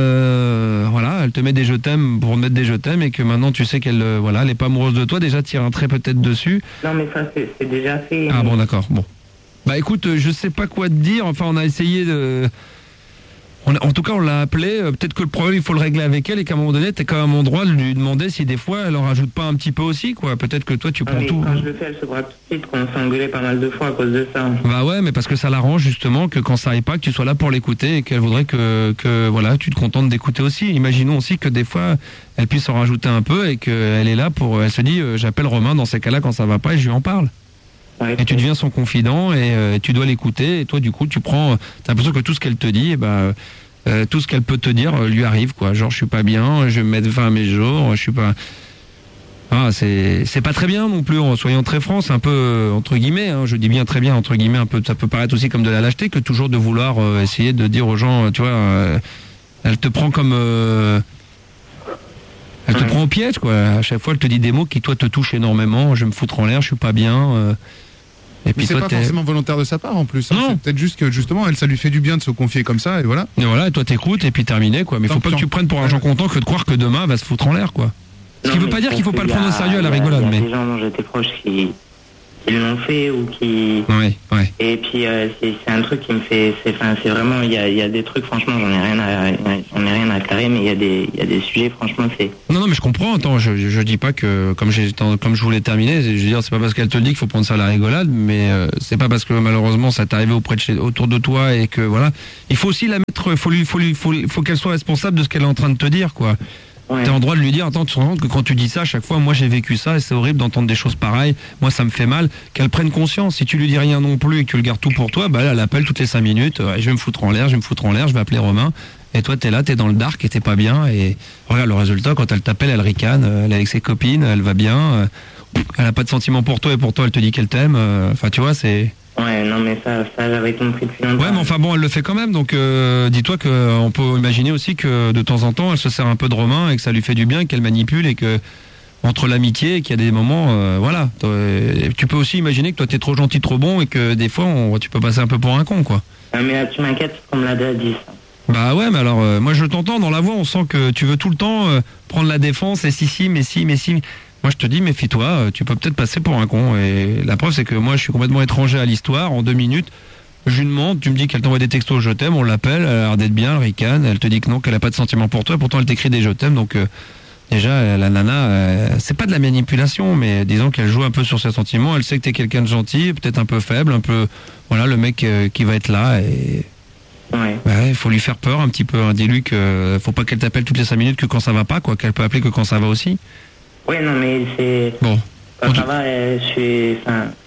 voilà, elle te met des je t'aime pour mettre des je t'aime et que maintenant tu sais qu'elle, voilà, elle est pas amoureuse de toi, déjà tire un trait peut-être dessus. Non mais ça c'est déjà fait. Ah bon, d'accord, bon. Bah écoute, je sais pas quoi te dire. Enfin, on a essayé de. En tout cas, on l'a appelé. Peut-être que le problème, il faut le régler avec elle et qu'à un moment donné, t'es quand même en droit de lui demander si des fois, elle en rajoute pas un petit peu aussi, quoi. Peut-être que toi, tu prends tout. Quand je le fais, elle se braque tout de suite, qu'on s'est engueulé pas mal de fois à cause de ça. Bah ouais, mais parce que ça l'arrange justement que quand ça aille pas, que tu sois là pour l'écouter et qu'elle voudrait que voilà, tu te contentes d'écouter aussi. Imaginons aussi que des fois, elle puisse en rajouter un peu et qu'elle est là pour. Elle se dit, j'appelle Romain dans ces cas-là quand ça va pas et je lui en parle. Ouais, et tu deviens son confident et tu dois l'écouter et toi du coup tu prends, t'as l'impression que tout ce qu'elle te dit, et tout ce qu'elle peut te dire lui arrive quoi. Genre je suis pas bien, je vais me mettre fin à mes jours, je suis pas. Ah c'est pas très bien non plus. Soyons très francs, c'est un peu entre guillemets. Hein, je dis bien très bien entre guillemets un peu. Ça peut paraître aussi comme de la lâcheté que toujours de vouloir essayer de dire aux gens, tu vois, elle te prend comme. Elle te prend au piège quoi. À chaque fois elle te dit des mots qui toi te touchent énormément. Je vais me foutre en l'air, je suis pas bien. Et puis c'est toi, pas forcément volontaire de sa part en plus. Hein. C'est peut-être juste que justement, elle, ça lui fait du bien de se confier comme ça et voilà. Et voilà, et toi t'écoutes et puis terminé quoi. Mais faut pas que tu prennes pour un gens content que de croire que demain elle va se foutre en l'air quoi. Ce qui veut pas dire qu'il faut pas le prendre au sérieux à la rigolade, mais. Il y a des gens dont j'étais proche qui l'ont fait ou qui. Oui. Et puis c'est un truc qui me fait. C'est vraiment. Il y a des trucs, franchement, j'en ai rien à carrer, mais il y a des sujets, franchement, c'est. Non, mais je comprends. Attends, je dis pas que comme je voulais terminer, je veux dire, c'est pas parce qu'elle te le dit qu'il faut prendre ça à la rigolade, mais c'est pas parce que malheureusement ça t'est arrivé autour de toi et que voilà. Il faut aussi la mettre. Faut qu'elle soit responsable de ce qu'elle est en train de te dire, quoi. Ouais. T'es en droit de lui dire, attends, tu te rends compte que quand tu dis ça, à chaque fois, moi j'ai vécu ça et c'est horrible d'entendre des choses pareilles, moi ça me fait mal, qu'elle prenne conscience. Si tu lui dis rien non plus et que tu le gardes tout pour toi, bah là, elle appelle toutes les 5 minutes, je vais me foutre en l'air, je vais appeler Romain, et toi t'es là, t'es dans le dark et t'es pas bien, et regarde le résultat, quand elle t'appelle, elle ricane, elle est avec ses copines, elle va bien, elle a pas de sentiments pour toi et pour toi elle te dit qu'elle t'aime, enfin tu vois, c'est... Ouais, non, mais ça j'avais compris depuis longtemps. Ouais, mais enfin bon, elle le fait quand même, donc dis-toi qu'on peut imaginer aussi que de temps en temps, elle se sert un peu de Romain et que ça lui fait du bien, qu'elle manipule et que entre l'amitié et qu'il y a des moments, voilà. Tu peux aussi imaginer que toi t'es trop gentil, trop bon et que des fois, tu peux passer un peu pour un con, quoi. Mais tu m'inquiètes parce qu'on me l'a déjà dit, ça. Bah ouais, mais alors, moi je t'entends dans la voix, on sent que tu veux tout le temps prendre la défense et mais si... Moi, je te dis, méfie-toi, tu peux peut-être passer pour un con. Et la preuve, c'est que moi, je suis complètement étranger à l'histoire. En 2 minutes, je lui demande, tu me dis qu'elle t'envoie des textos, je t'aime, on l'appelle, elle a l'air d'être bien, elle ricane, elle te dit que non, qu'elle a pas de sentiments pour toi, pourtant elle t'écrit des je t'aime. Donc, déjà, la nana, c'est pas de la manipulation, mais disons qu'elle joue un peu sur ses sentiments. Elle sait que t'es quelqu'un de gentil, peut-être un peu faible, un peu, voilà, le mec qui va être là et... Ouais, faut lui faire peur un petit peu. Hein. Dis-lui que faut pas qu'elle t'appelle toutes les 5 minutes que quand ça va pas, quoi, qu'elle peut appeler que quand ça va aussi. Ouais, non, mais c'est... Bon. Quand ça va, je suis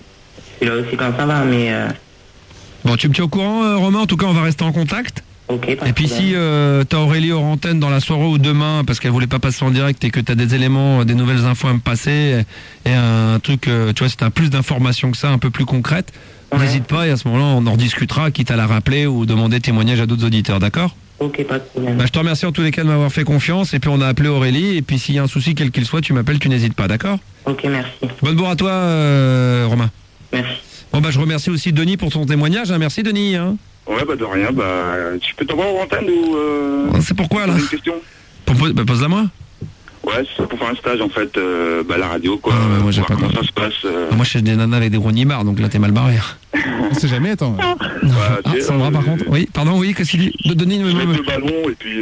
là aussi quand ça va, mais... Bon, tu me tiens au courant, Romain? En tout cas, on va rester en contact. Ok, pas et puis si t'as Aurélie hors antenne dans la soirée ou demain, parce qu'elle voulait pas passer en direct et que t'as des éléments, des nouvelles infos à me passer, et un truc, tu vois, si t'as plus d'informations que ça, un peu plus concrètes, n'hésite pas, et à ce moment-là, on en rediscutera, quitte à la rappeler ou demander témoignage à d'autres auditeurs, d'accord? Ok, pas de problème. Bah, je te remercie en tous les cas de m'avoir fait confiance, et puis on a appelé Aurélie, et puis s'il y a un souci, quel qu'il soit, tu m'appelles, tu n'hésites pas, d'accord? Ok, merci. Bonne bourre à toi, Romain. Merci. Bon, bah, je remercie aussi Denis pour son témoignage, hein. Merci Denis, hein. Ouais, bah de rien, bah tu peux t'envoyer en antenne ou... C'est pourquoi là? Une question. Pose-la moi. Ouais, c'est pour faire un stage en fait, bah la radio quoi. Ah, moi j'ai pas comment ça se passe. Moi je suis des nanas avec des gros nibards, donc là t'es mal barré. On sait jamais, attends. Sandra par contre. Oui, pardon, oui, qu'est-ce qu'il dit? Denis, je mets le ballon et puis...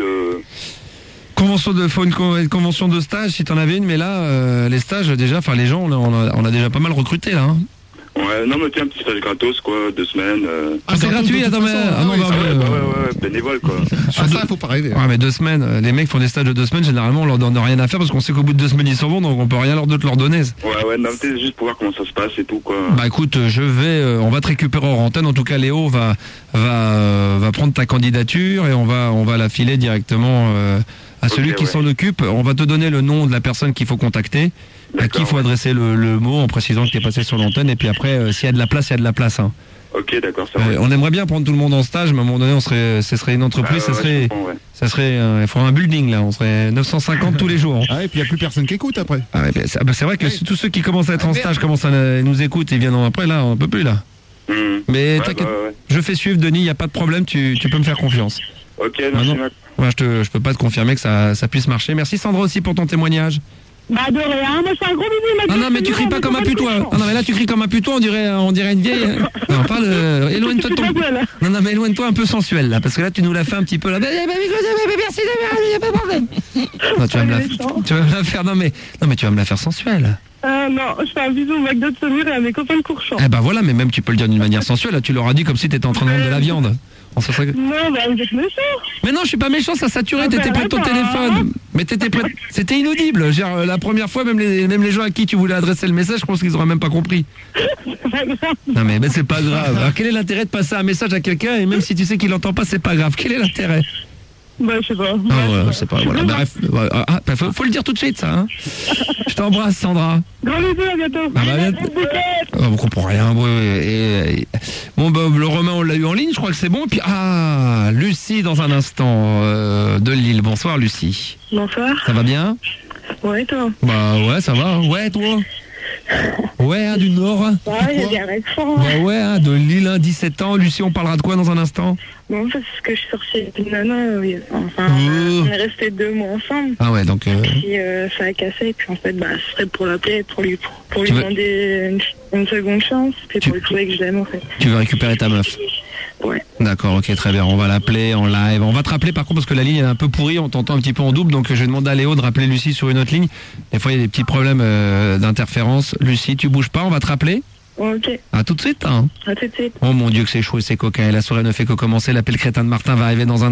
Faut une convention de stage si t'en avais une, mais là, les stages déjà, enfin les gens, on a déjà pas mal recruté là. Hein. Ouais, non mais tiens, un petit stage gratos quoi, 2 semaines. Ah c'est gratuit, attends mais... ouais, bénévole quoi. Ça faut pas rêver. Ouais mais 2 semaines, les mecs font des stages de 2 semaines, généralement on leur donne rien à faire parce qu'on sait qu'au bout de 2 semaines ils s'en vont, donc on peut rien leur donner. Ouais, non mais juste pour voir comment ça se passe et tout quoi. Bah écoute, on va te récupérer en antenne, en tout cas Léo va prendre ta candidature et on va la filer directement à celui qui s'en occupe. On va te donner le nom de la personne qu'il faut contacter, à qui il faut adresser le mot en précisant que tu es passé sur l'antenne, et puis après s'il y a de la place, il y a de la place. Hein. Ok, d'accord, ça va. On aimerait bien prendre tout le monde en stage, mais à un moment donné, ce serait une entreprise, ça serait il faudrait un building là, on serait 950 tous les jours. Ah et puis il n'y a plus personne qui écoute après. Ah ouais, c'est vrai que tous ceux qui commencent à être en stage commencent à nous écouter et viennent après, là, on peut plus là. Mais t'inquiète, je fais suivre Denis, il n'y a pas de problème, tu peux me faire confiance. Ok, merci. Ouais, je peux pas te confirmer que ça puisse marcher. Merci Sandra aussi pour ton témoignage. Bah de rien, moi je fais un gros bisou. Non mais tu cries pas comme un putois. Non mais là tu cries comme un putois, on dirait une vieille. Non, parle, éloigne-toi de ton... Non mais éloigne-toi un peu sensuel là, parce que là tu nous l'as fait un petit peu là. Merci, il y a pas de problème. Non, tu vas me la faire, non mais tu vas me la faire sensuelle. Non, je fais un bisou au McDo de Saumur et à mes copains de Courchamp. Eh ben voilà, mais même tu peux le dire d'une manière sensuelle, là tu leur as dit comme si t'étais en train de vendre de la viande. Non, bah vous êtes méchant. Mais non, je suis pas méchant, ça saturait, t'étais près de ton téléphone. Mais t'étais près, c'était inaudible. Genre, la première fois, même les gens à qui tu voulais adresser le message, je pense qu'ils auraient même pas compris. Non mais c'est pas grave. Alors quel est l'intérêt de passer un message à quelqu'un et même si tu sais qu'il entend pas, c'est pas grave. Quel est l'intérêt? Bah je sais pas. Je sais pas, voilà. Bref, faut le dire tout de suite ça. Hein. Je t'embrasse Sandra. Gros bisous, à bientôt. On comprend rien. Bon bah le Romain on l'a eu en ligne, je crois que c'est bon. Et puis Lucie dans un instant de Lille. Bonsoir Lucie. Bonsoir. Ça va bien? Ouais toi. Bah ouais ça va. Ouais toi. Ouais, hein, du Nord. Hein. Ouais, il y a des accents. Bah ouais, hein, de Lille, hein, 17 ans. Lucie, on parlera de quoi dans un instant? Bon, en fait, c'est ce que je suis sortie avec une nana. Oui. Enfin, on est restés 2 mois ensemble. Ah ouais, donc... Puis ça a cassé. Et puis en fait, bah, ce serait pour l'appeler, pour lui demander une seconde chance. Puis pour lui prouver que je l'aime, en fait. Tu veux récupérer ta meuf? Ouais. D'accord, ok, très bien. On va l'appeler en live. On va te rappeler par contre parce que la ligne est un peu pourrie, on t'entend un petit peu en double, donc je vais demander à Léo de rappeler Lucie sur une autre ligne. Des fois il y a des petits problèmes d'interférence. Lucie, tu bouges pas, on va te rappeler. Ok. À tout de suite. Hein. À tout de suite. Oh mon Dieu que c'est chaud et c'est coquin. Et la soirée ne fait que commencer. L'appel crétin de Martin va arriver dans un